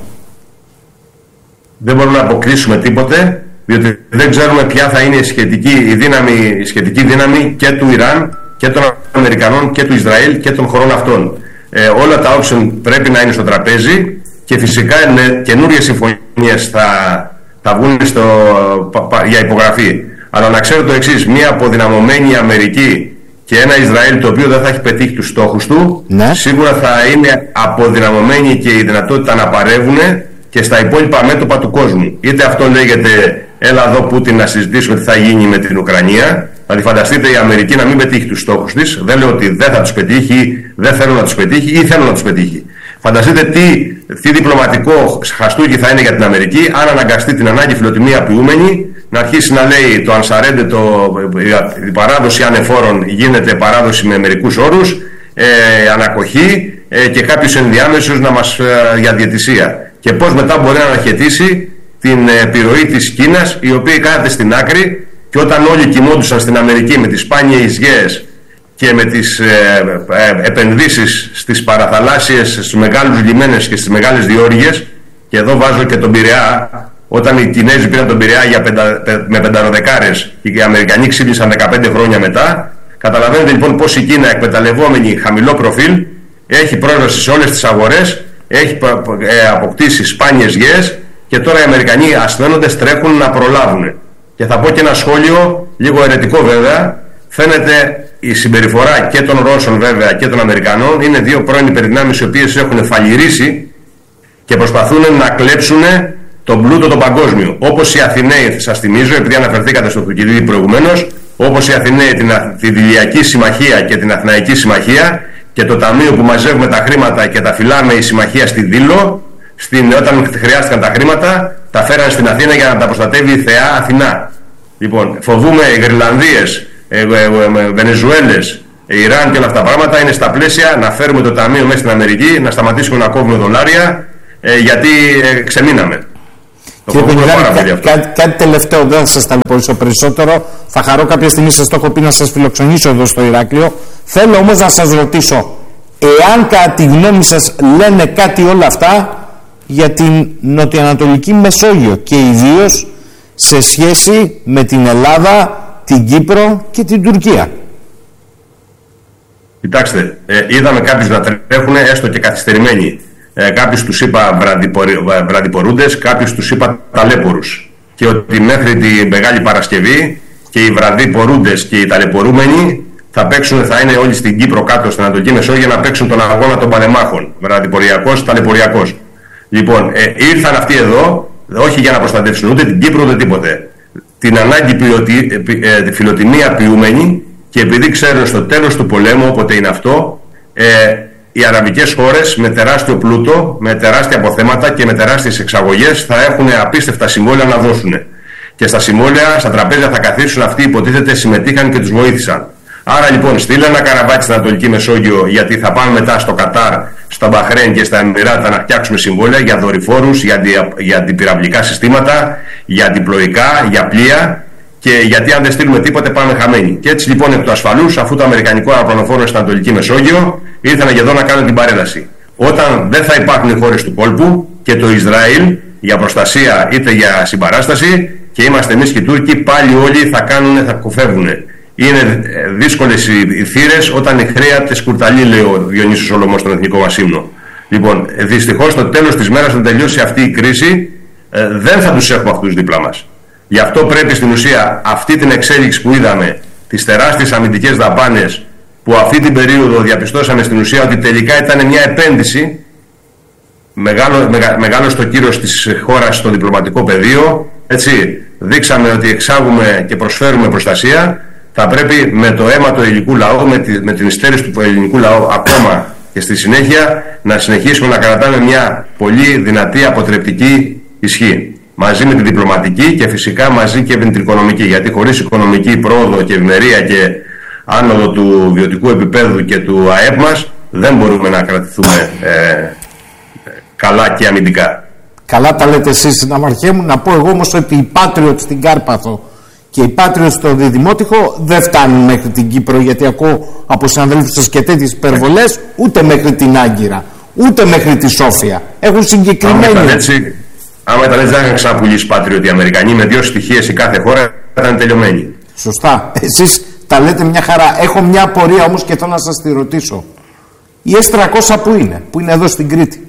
Δεν μπορούμε να αποκλείσουμε τίποτε, διότι δεν ξέρουμε ποια θα είναι η σχετική, η δύναμη, η σχετική δύναμη και του Ιράν και των Αμερικανών και του Ισραήλ και των χωρών αυτών. Ε, όλα τα option πρέπει να είναι στο τραπέζι και φυσικά με καινούριες συμφωνίες θα, θα βγουν στο, για υπογραφή. Αλλά να ξέρετε το εξής, μια αποδυναμωμένη Αμερική και ένα Ισραήλ το οποίο δεν θα έχει πετύχει τους στόχους του, ναι, σίγουρα θα είναι αποδυναμωμένη και η δυνατότητα να παρεύουν και στα υπόλοιπα μέτωπα του κόσμου. Είτε αυτό λέγεται, έλα εδώ Πούτιν να συζητήσουμε τι θα γίνει με την Ουκρανία. Δηλαδή φανταστείτε η Αμερική να μην πετύχει τους στόχους της. Δεν λέω ότι δεν θα τους πετύχει, δεν θέλω να τους πετύχει ή θέλω να τους πετύχει. Φανταστείτε τι, τι διπλωματικό χαστούκι θα είναι για την Αμερική αν αναγκαστεί την ανάγκη φιλοτιμία ποιούμενη να αρχίσει να λέει το Ανσαρέντε, το, η παράδοση ανεφόρων γίνεται παράδοση με μερικούς όρους, ε, ανακοχή ε, και κάποιους ενδιάμεσους να μας, ε, για διαιτησία. Και πώς μετά μπορεί να αναχαιτήσει την επιρροή της Κίνας, η οποία κάθεται στην άκρη, και όταν όλοι κοιμόντουσαν στην Αμερική με τις σπάνιες γέες και με τις ε, ε, επενδύσεις στις παραθαλάσσιες, στους μεγάλους λιμένες και στις μεγάλες διόργειες, και εδώ βάζω και τον Πειραιά, όταν οι Κινέζοι πήραν τον Πειραιά για πεντα, με πενταροδεκάρες και οι Αμερικανοί ξύπνησαν δεκαπέντε χρόνια μετά, καταλαβαίνετε λοιπόν πως η Κίνα, εκμεταλλευόμενη χαμηλό προφίλ, έχει πρόσβαση σε όλες τις αγορές, έχει ε, αποκτήσει σπάνιες γέες, και τώρα οι Αμερικανοί ασθένοντες τρέχουν να προλάβουν. Και θα πω και ένα σχόλιο, λίγο αιρετικό βέβαια. Φαίνεται η συμπεριφορά και των Ρώσων βέβαια και των Αμερικανών είναι δύο πρώην υπερδυνάμεις οι οποίες έχουν φαλιρίσει και προσπαθούν να κλέψουν τον πλούτο τον παγκόσμιο. Όπως οι Αθηναίοι, σας θυμίζω, επειδή αναφερθήκατε στο Θουκυδίδη προηγουμένως, όπως οι Αθηναίοι την Αθηναϊκή Συμμαχία και την Αθηναϊκή Συμμαχία, και το ταμείο που μαζεύουμε τα χρήματα και τα φυλάμε η συμμαχία στη Δήλο, στην, όταν χρειάστηκαν τα χρήματα, τα φέραν στην Αθήνα για να τα προστατεύει η θεά Αθηνά. Λοιπόν, φοβούμε οι Γρυλανδίες, ε, ε, ε, Βενεζουέλες, Ιράν και όλα αυτά τα πράγματα είναι στα πλαίσια να φέρουμε το ταμείο μέσα στην Αμερική, να σταματήσουμε να κόβουμε δολάρια, ε, γιατί ε, ξεμείναμε. Κύριε Πενιγάλη, κά, κά, κάτι τελευταίο, δεν θα σας ταλαιπωρήσω περισσότερο. Θα χαρώ κάποια στιγμή, σας το έχω πει, να σας φιλοξενήσω εδώ στο Ηράκλειο. Θέλω όμως να σας ρωτήσω, εάν κατά τη γνώμη σας λένε κάτι όλα αυτά για την νοτιοανατολική Μεσόγειο και ιδίως σε σχέση με την Ελλάδα, την Κύπρο και την Τουρκία. Κοιτάξτε, ε, είδαμε κάποιους να τρέχουν έστω και καθυστερημένοι. Ε, κάποιους τους είπα βραδιπορούντες, κάποιους τους είπα ταλέπορους. Και ότι μέχρι τη Μεγάλη Παρασκευή και οι βραδιπορούντες και οι ταλαιπωρούμενοι θα παίξουν, θα είναι όλοι στην Κύπρο κάτω στην Ανατολική Μεσόγειο να παίξουν τον αγώνα των παλεμάχων. Βραδιποριακός, ταλαιπωριακός. Λοιπόν, ε, ήρθαν αυτοί εδώ, όχι για να προστατεύσουν ούτε την Κύπρο ούτε τίποτε. Την ανάγκη ποιοτι, ε, φιλοτιμία ποιούμενη, και επειδή ξέρουν στο τέλος του πολέμου, όποτε είναι αυτό, ε, οι αραβικές χώρες με τεράστιο πλούτο, με τεράστια αποθέματα και με τεράστιες εξαγωγές θα έχουν απίστευτα συμβόλαια να δώσουν. Και στα συμβόλαια, στα τραπέζια θα καθίσουν αυτοί, υποτίθεται συμμετείχαν και τους βοήθησαν. Άρα λοιπόν στείλε ένα καραβάκι στην Ανατολική Μεσόγειο, γιατί θα πάμε μετά στο Κατάρ, στο Μπαχρέν και στα Εμιράτα να φτιάξουμε συμβόλαια για δορυφόρους, για, δια, για αντιπυραυλικά συστήματα, για αντιπλοϊκά, για πλοία. Και γιατί αν δεν στείλουμε τίποτε πάμε χαμένοι. Και έτσι λοιπόν εκ του ασφαλούς, αφού το αμερικανικό αεροπλανοφόρο στην Ανατολική Μεσόγειο, ήρθαν και εδώ να κάνουν την παρέλαση. Όταν δεν θα υπάρχουν οι χώρες του κόλπου και το Ισραήλ για προστασία είτε για συμπαράσταση, και είμαστε εμείς και οι Τούρκοι, πάλι όλοι θα κάνουν, θα κοφεύουν. Είναι δύσκολες οι θύρες όταν η χρέα τε σκουρταλεί, λέει ο Διονύσιος Σολωμός στον Εθνικό μας ύμνο. Λοιπόν, δυστυχώς στο τέλος της μέρας, όταν τελειώσει αυτή η κρίση, δεν θα τους έχουμε αυτούς δίπλα μας. Γι' αυτό πρέπει στην ουσία αυτή την εξέλιξη που είδαμε, τις τεράστιες αμυντικές δαπάνες που αυτή την περίοδο διαπιστώσαμε στην ουσία ότι τελικά ήταν μια επένδυση, μεγάλο, μεγα, μεγάλο στο κύρος της χώρας στο διπλωματικό πεδίο, έτσι, δείξαμε ότι εξάγουμε και προσφέρουμε προστασία, θα πρέπει με το αίμα του ελληνικού λαού, με, τη, με την υστέρηση του ελληνικού λαού ακόμα και στη συνέχεια να συνεχίσουμε να κρατάμε μια πολύ δυνατή αποτρεπτική ισχύ. Μαζί με τη διπλωματική και φυσικά μαζί και με την οικονομική. Γιατί χωρίς οικονομική πρόοδο και ευημερία και άνοδο του βιωτικού επίπεδου και του ΑΕΠ μας, δεν μπορούμε να κρατηθούμε ε, καλά και αμυντικά. Καλά τα λέτε εσείς, συναμαρχέ μου. Να πω εγώ όμως ότι οι Patriot στην Κάρπαθο και οι Patriot στο Διδημότυχο δεν φτάνουν μέχρι την Κύπρο, γιατί ακούω από συναδέλφους σας και τέτοιες υπερβολές, ούτε μέχρι την Άγκυρα, ούτε μέχρι τη Σόφια. Έχουν συγκεκριμένη. Άμα ήταν έτσι, δεν είχαν ξαναπουλήσει Patriot οι Αμερικανοί. Με δύο στοιχείες η κάθε χώρα ήταν τελειωμένη. Σωστά. Εσείς τα λέτε μια χαρά. Έχω μια απορία όμως και θέλω να σας τη ρωτήσω. Η ες τριακόσια που είναι, που είναι εδώ στην Κρήτη?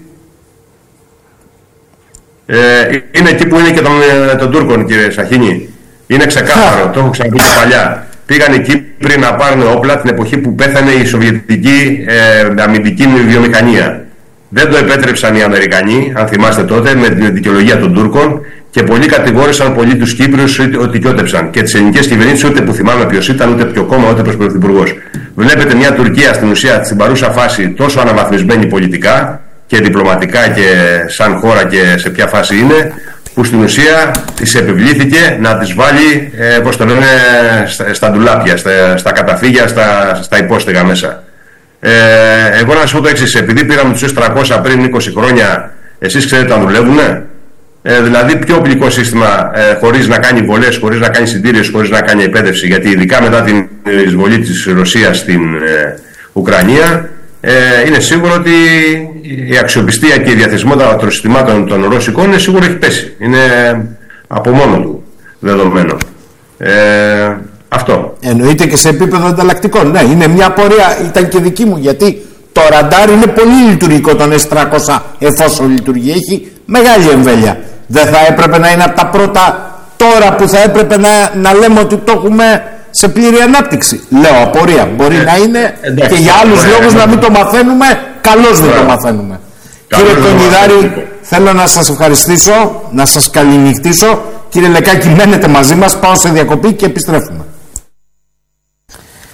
Ε, είναι εκεί που είναι και των, των Τούρκων, κύριε Σαχίνη. Είναι ξεκάθαρο, το έχω ξαναπεί και παλιά. Πήγαν οι Κύπροι να πάρουν όπλα την εποχή που πέθανε η Σοβιετική ε, αμυντική βιομηχανία. Δεν το επέτρεψαν οι Αμερικανοί, αν θυμάστε τότε, με την δικαιολογία των Τούρκων, και πολλοί κατηγόρησαν πολλοί τους Κύπριους ότι κιότεψαν. Και τις ελληνικές κυβερνήσεις, ούτε που θυμάμαι ποιος ήταν, ούτε ποιο κόμμα, ούτε ποιος πρωθυπουργός. Βλέπετε μια Τουρκία στην ουσία, στην παρούσα φάση, τόσο αναβαθμισμένη πολιτικά και διπλωματικά και σαν χώρα και σε ποια φάση είναι, που στην ουσία της επιβλήθηκε να τις βάλει, ε, πώς το λένε, στα, στα ντουλάπια, στα, στα καταφύγια, στα, στα υπόστεγα μέσα. Ε, εγώ να σας πω το εξής, επειδή πήραμε τους ες τριακόσια πριν είκοσι χρόνια, εσείς ξέρετε αν δουλεύουνε? Ε, δηλαδή πιο οπλικό σύστημα, ε, χωρίς να κάνει βολές, χωρίς να κάνει συντήρηση, χωρίς να κάνει εκπαίδευση, γιατί ειδικά μετά την εισβολή της Ρωσίας στην ε, Ουκρανία, ε, είναι σίγουρο ότι η αξιοπιστία και η διαθεσιμότητα των συστημάτων των Ρώσικων είναι σίγουρο έχει πέσει. Είναι από μόνο του δεδομένο. Ε, Αυτό. Εννοείται και σε επίπεδο ανταλλακτικών. Ναι, είναι μια απορία, ήταν και δική μου, γιατί το ραντάρ είναι πολύ λειτουργικό τον ες τριακόσια, εφόσον λειτουργεί. Έχει μεγάλη εμβέλεια. Δεν θα έπρεπε να είναι από τα πρώτα τώρα που θα έπρεπε να, να λέμε ότι το έχουμε σε πλήρη ανάπτυξη? Λέω απορία. Μπορεί ε, να είναι εντάξει, και για άλλους λόγους να μην το μαθαίνουμε. Καλώς δεν το μαθαίνουμε. Κύριε Κονιδάρη, θέλω να σας ευχαριστήσω, να σας καληνυχτήσω. Κύριε Λεκάκη, μένετε μαζί μας, πάω σε διακοπή και επιστρέφουμε.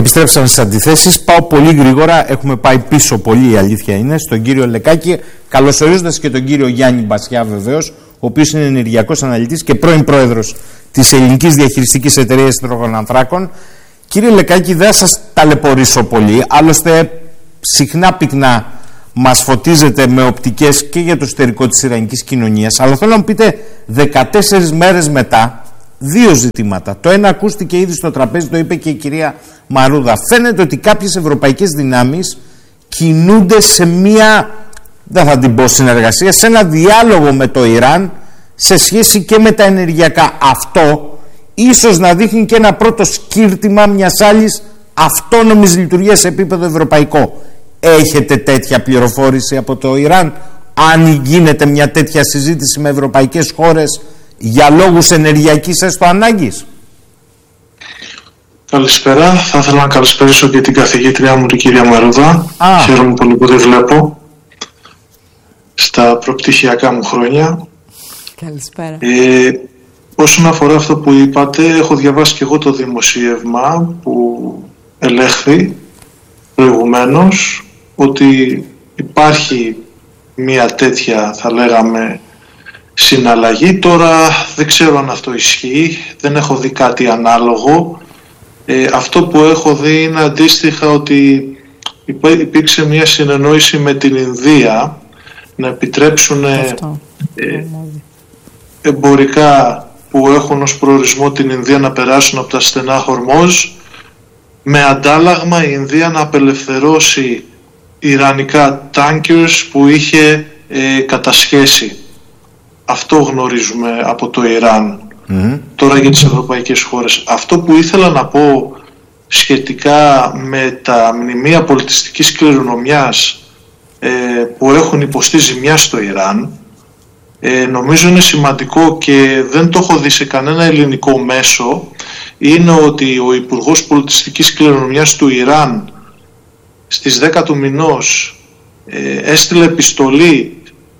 Επιστρέψαμε στις αντιθέσεις. Πάω πολύ γρήγορα. Έχουμε πάει πίσω πολύ, η αλήθεια είναι, στον κύριο Λεκάκη. Καλωσορίζοντας και τον κύριο Γιάννη Μπασιά, βεβαίως, ο οποίος είναι ενεργειακός αναλυτής και πρώην πρόεδρος της Ελληνικής Διαχειριστικής Εταιρείας Υδρογονανθράκων. Κύριε Λεκάκη, δεν θα σας ταλαιπωρήσω πολύ. Άλλωστε, συχνά πυκνά μας φωτίζετε με οπτικές και για το εσωτερικό της ιρανικής κοινωνίας. Αλλά θέλω να μου πείτε, δεκατέσσερις μέρες μετά, δύο ζητήματα. Το ένα ακούστηκε ήδη στο τραπέζι, το είπε και η κυρία Μαρούδα. Φαίνεται ότι κάποιες ευρωπαϊκές δυνάμεις κινούνται σε μία, δεν θα την πω συνεργασία, σε ένα διάλογο με το Ιράν σε σχέση και με τα ενεργειακά. Αυτό ίσως να δείχνει και ένα πρώτο σκύρτημα μιας άλλης αυτόνομης λειτουργίας σε επίπεδο ευρωπαϊκό. Έχετε τέτοια πληροφόρηση από το Ιράν, αν γίνεται μια τέτοια συζήτηση με ευρωπαϊκές χώρες για λόγους ενεργειακής έστω ανάγκης? Καλησπέρα. Θα ήθελα να καλησπερίσω και την καθηγήτριά μου, την κυρία Μαρούδα. Ah. Χαίρομαι πολύ που τη βλέπω στα προπτυχιακά μου χρόνια. Καλησπέρα. Ε, όσον αφορά αυτό που είπατε, έχω διαβάσει και εγώ το δημοσίευμα που ελέγχθη προηγουμένως, ότι υπάρχει μια τέτοια, θα λέγαμε, συναλλαγή. Τώρα δεν ξέρω αν αυτό ισχύει, δεν έχω δει κάτι ανάλογο. Ε, αυτό που έχω δει είναι αντίστοιχα ότι υπήρξε μια συνεννόηση με την Ινδία να επιτρέψουν ε, εμπορικά που έχουν ως προορισμό την Ινδία να περάσουν από τα στενά Χορμόζ, με αντάλλαγμα η Ινδία να απελευθερώσει ιρανικά tankers που είχε ε, κατασχέσει. Αυτό γνωρίζουμε από το Ιράν. Mm-hmm. Τώρα για τις ευρωπαϊκές χώρες. Αυτό που ήθελα να πω σχετικά με τα μνημεία πολιτιστικής κληρονομιάς ε, που έχουν υποστεί ζημιά στο Ιράν, ε, νομίζω είναι σημαντικό και δεν το έχω δει σε κανένα ελληνικό μέσο, είναι ότι ο Υπουργός Πολιτιστικής Κληρονομιάς του Ιράν στις δέκα του μηνός ε, έστειλε επιστολή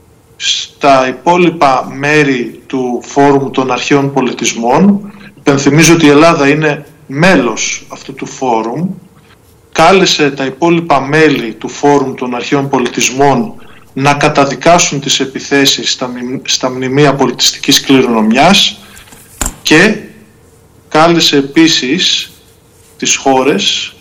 στα υπόλοιπα μέρη του Φόρουμ των Αρχαίων Πολιτισμών. Υπενθυμίζω ότι η Ελλάδα είναι μέλος αυτού του φόρουμ. Κάλεσε τα υπόλοιπα μέλη του Φόρουμ των Αρχαίων Πολιτισμών να καταδικάσουν τις επιθέσεις στα, στα μνημεία πολιτιστικής κληρονομιάς και κάλεσε επίσης τις χώρες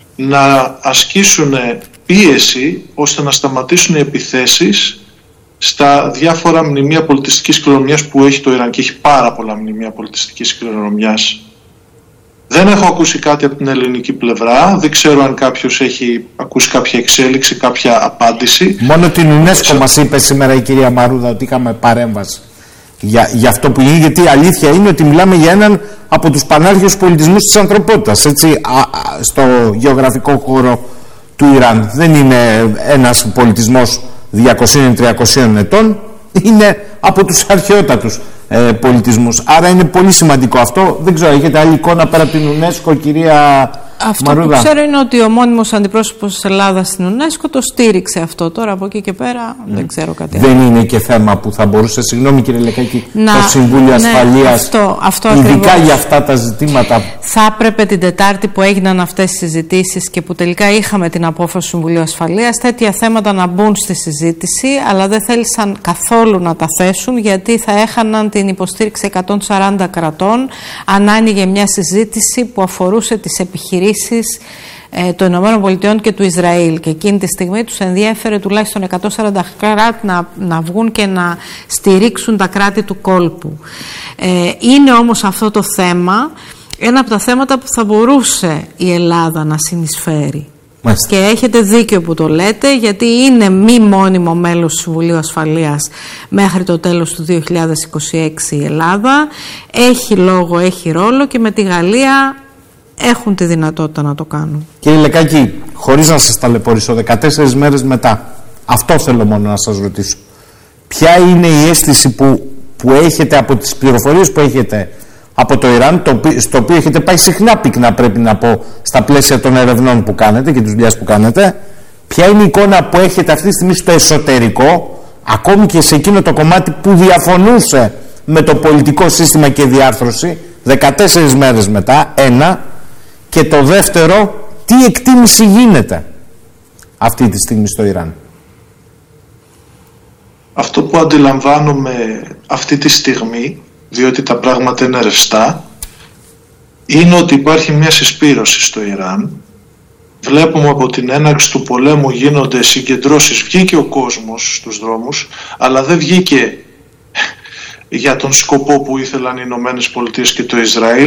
να ασκήσουν πίεση ώστε να σταματήσουν οι επιθέσεις στα διάφορα μνημεία πολιτιστικής κληρονομιάς που έχει το Ιράν, και έχει πάρα πολλά μνημεία πολιτιστικής κληρονομιάς. Δεν έχω ακούσει κάτι από την ελληνική πλευρά, δεν ξέρω αν κάποιος έχει ακούσει κάποια εξέλιξη, κάποια απάντηση. Μόνο την UNESCO μας είπε σήμερα η κυρία Μαρούδα ότι είχαμε παρέμβαση για, για αυτό που είναι, γιατί η αλήθεια είναι ότι μιλάμε για έναν από τους πανάρχαιους πολιτισμούς της ανθρωπότητας, έτσι, α, α, στο γεωγραφικό χώρο του Ιράν. Δεν είναι ένας πολιτισμός διακοσίων τριακοσίων ετών, είναι από τους αρχαιότατους ε, πολιτισμούς. Άρα είναι πολύ σημαντικό αυτό. Δεν ξέρω, έχετε άλλη εικόνα πέρα από την UNESCO, κυρία Αυτό Μαρούδα? που ξέρω είναι ότι ο μόνιμος αντιπρόσωπος της Ελλάδας στην UNESCO το στήριξε αυτό. Τώρα από εκεί και πέρα mm. δεν ξέρω κάτι άλλο. Δεν είναι και θέμα που θα μπορούσε, συγγνώμη κύριε Λεκάκη, να, το Συμβούλιο ναι, Ασφαλείας, αυτό, αυτό ειδικά ακριβώς, για αυτά τα ζητήματα? Θα έπρεπε την Τετάρτη που έγιναν αυτές οι συζητήσεις και που τελικά είχαμε την απόφαση του Συμβουλίου Ασφαλείας, τέτοια θέματα να μπουν στη συζήτηση, αλλά δεν θέλησαν καθόλου να τα θέσουν, γιατί θα έχαναν την υποστήριξη εκατόν σαράντα κρατών αν άνοιγε μια συζήτηση που αφορούσε τις επιχειρήσεις ε, των Ηνωμένων Πολιτειών και του Ισραήλ, και εκείνη τη στιγμή τους ενδιέφερε τουλάχιστον εκατόν σαράντα κράτη να, να βγουν και να στηρίξουν τα κράτη του κόλπου. Ε, είναι όμως αυτό το θέμα ένα από τα θέματα που θα μπορούσε η Ελλάδα να συνεισφέρει. Μάλιστα. Και έχετε δίκιο που το λέτε, γιατί είναι μη μόνιμο μέλος του Συμβουλίου Ασφαλείας μέχρι το τέλος του δύο χιλιάδες είκοσι έξι η Ελλάδα. Έχει λόγο, έχει ρόλο, και με τη Γαλλία έχουν τη δυνατότητα να το κάνουν. Κύριε Λεκάκη, χωρίς να σας ταλαιπωρήσω, δεκατέσσερις μέρες μετά, αυτό θέλω μόνο να σας ρωτήσω. Ποια είναι η αίσθηση που, που έχετε από τις πληροφορίες που έχετε από το Ιράν, το, στο οποίο έχετε πάει συχνά πυκνά, πρέπει να πω, στα πλαίσια των ερευνών που κάνετε και της δουλειάς που κάνετε? Ποια είναι η εικόνα που έχετε αυτή τη στιγμή στο εσωτερικό, ακόμη και σε εκείνο το κομμάτι που διαφωνούσε με το πολιτικό σύστημα και διάρθρωση, δεκατέσσερις μέρες μετά? Ένα. Και το δεύτερο, Τι εκτίμηση γίνεται αυτή τη στιγμή στο Ιράν? Αυτό που αντιλαμβάνομαι αυτή τη στιγμή, διότι τα πράγματα είναι ρευστά, είναι ότι υπάρχει μια συσπήρωση στο Ιράν. Βλέπουμε από την έναρξη του πολέμου γίνονται συγκεντρώσεις, βγήκε ο κόσμος στους δρόμους, αλλά δεν βγήκε για τον σκοπό που ήθελαν οι Ηνωμένες Πολιτείες και το Ισραήλ.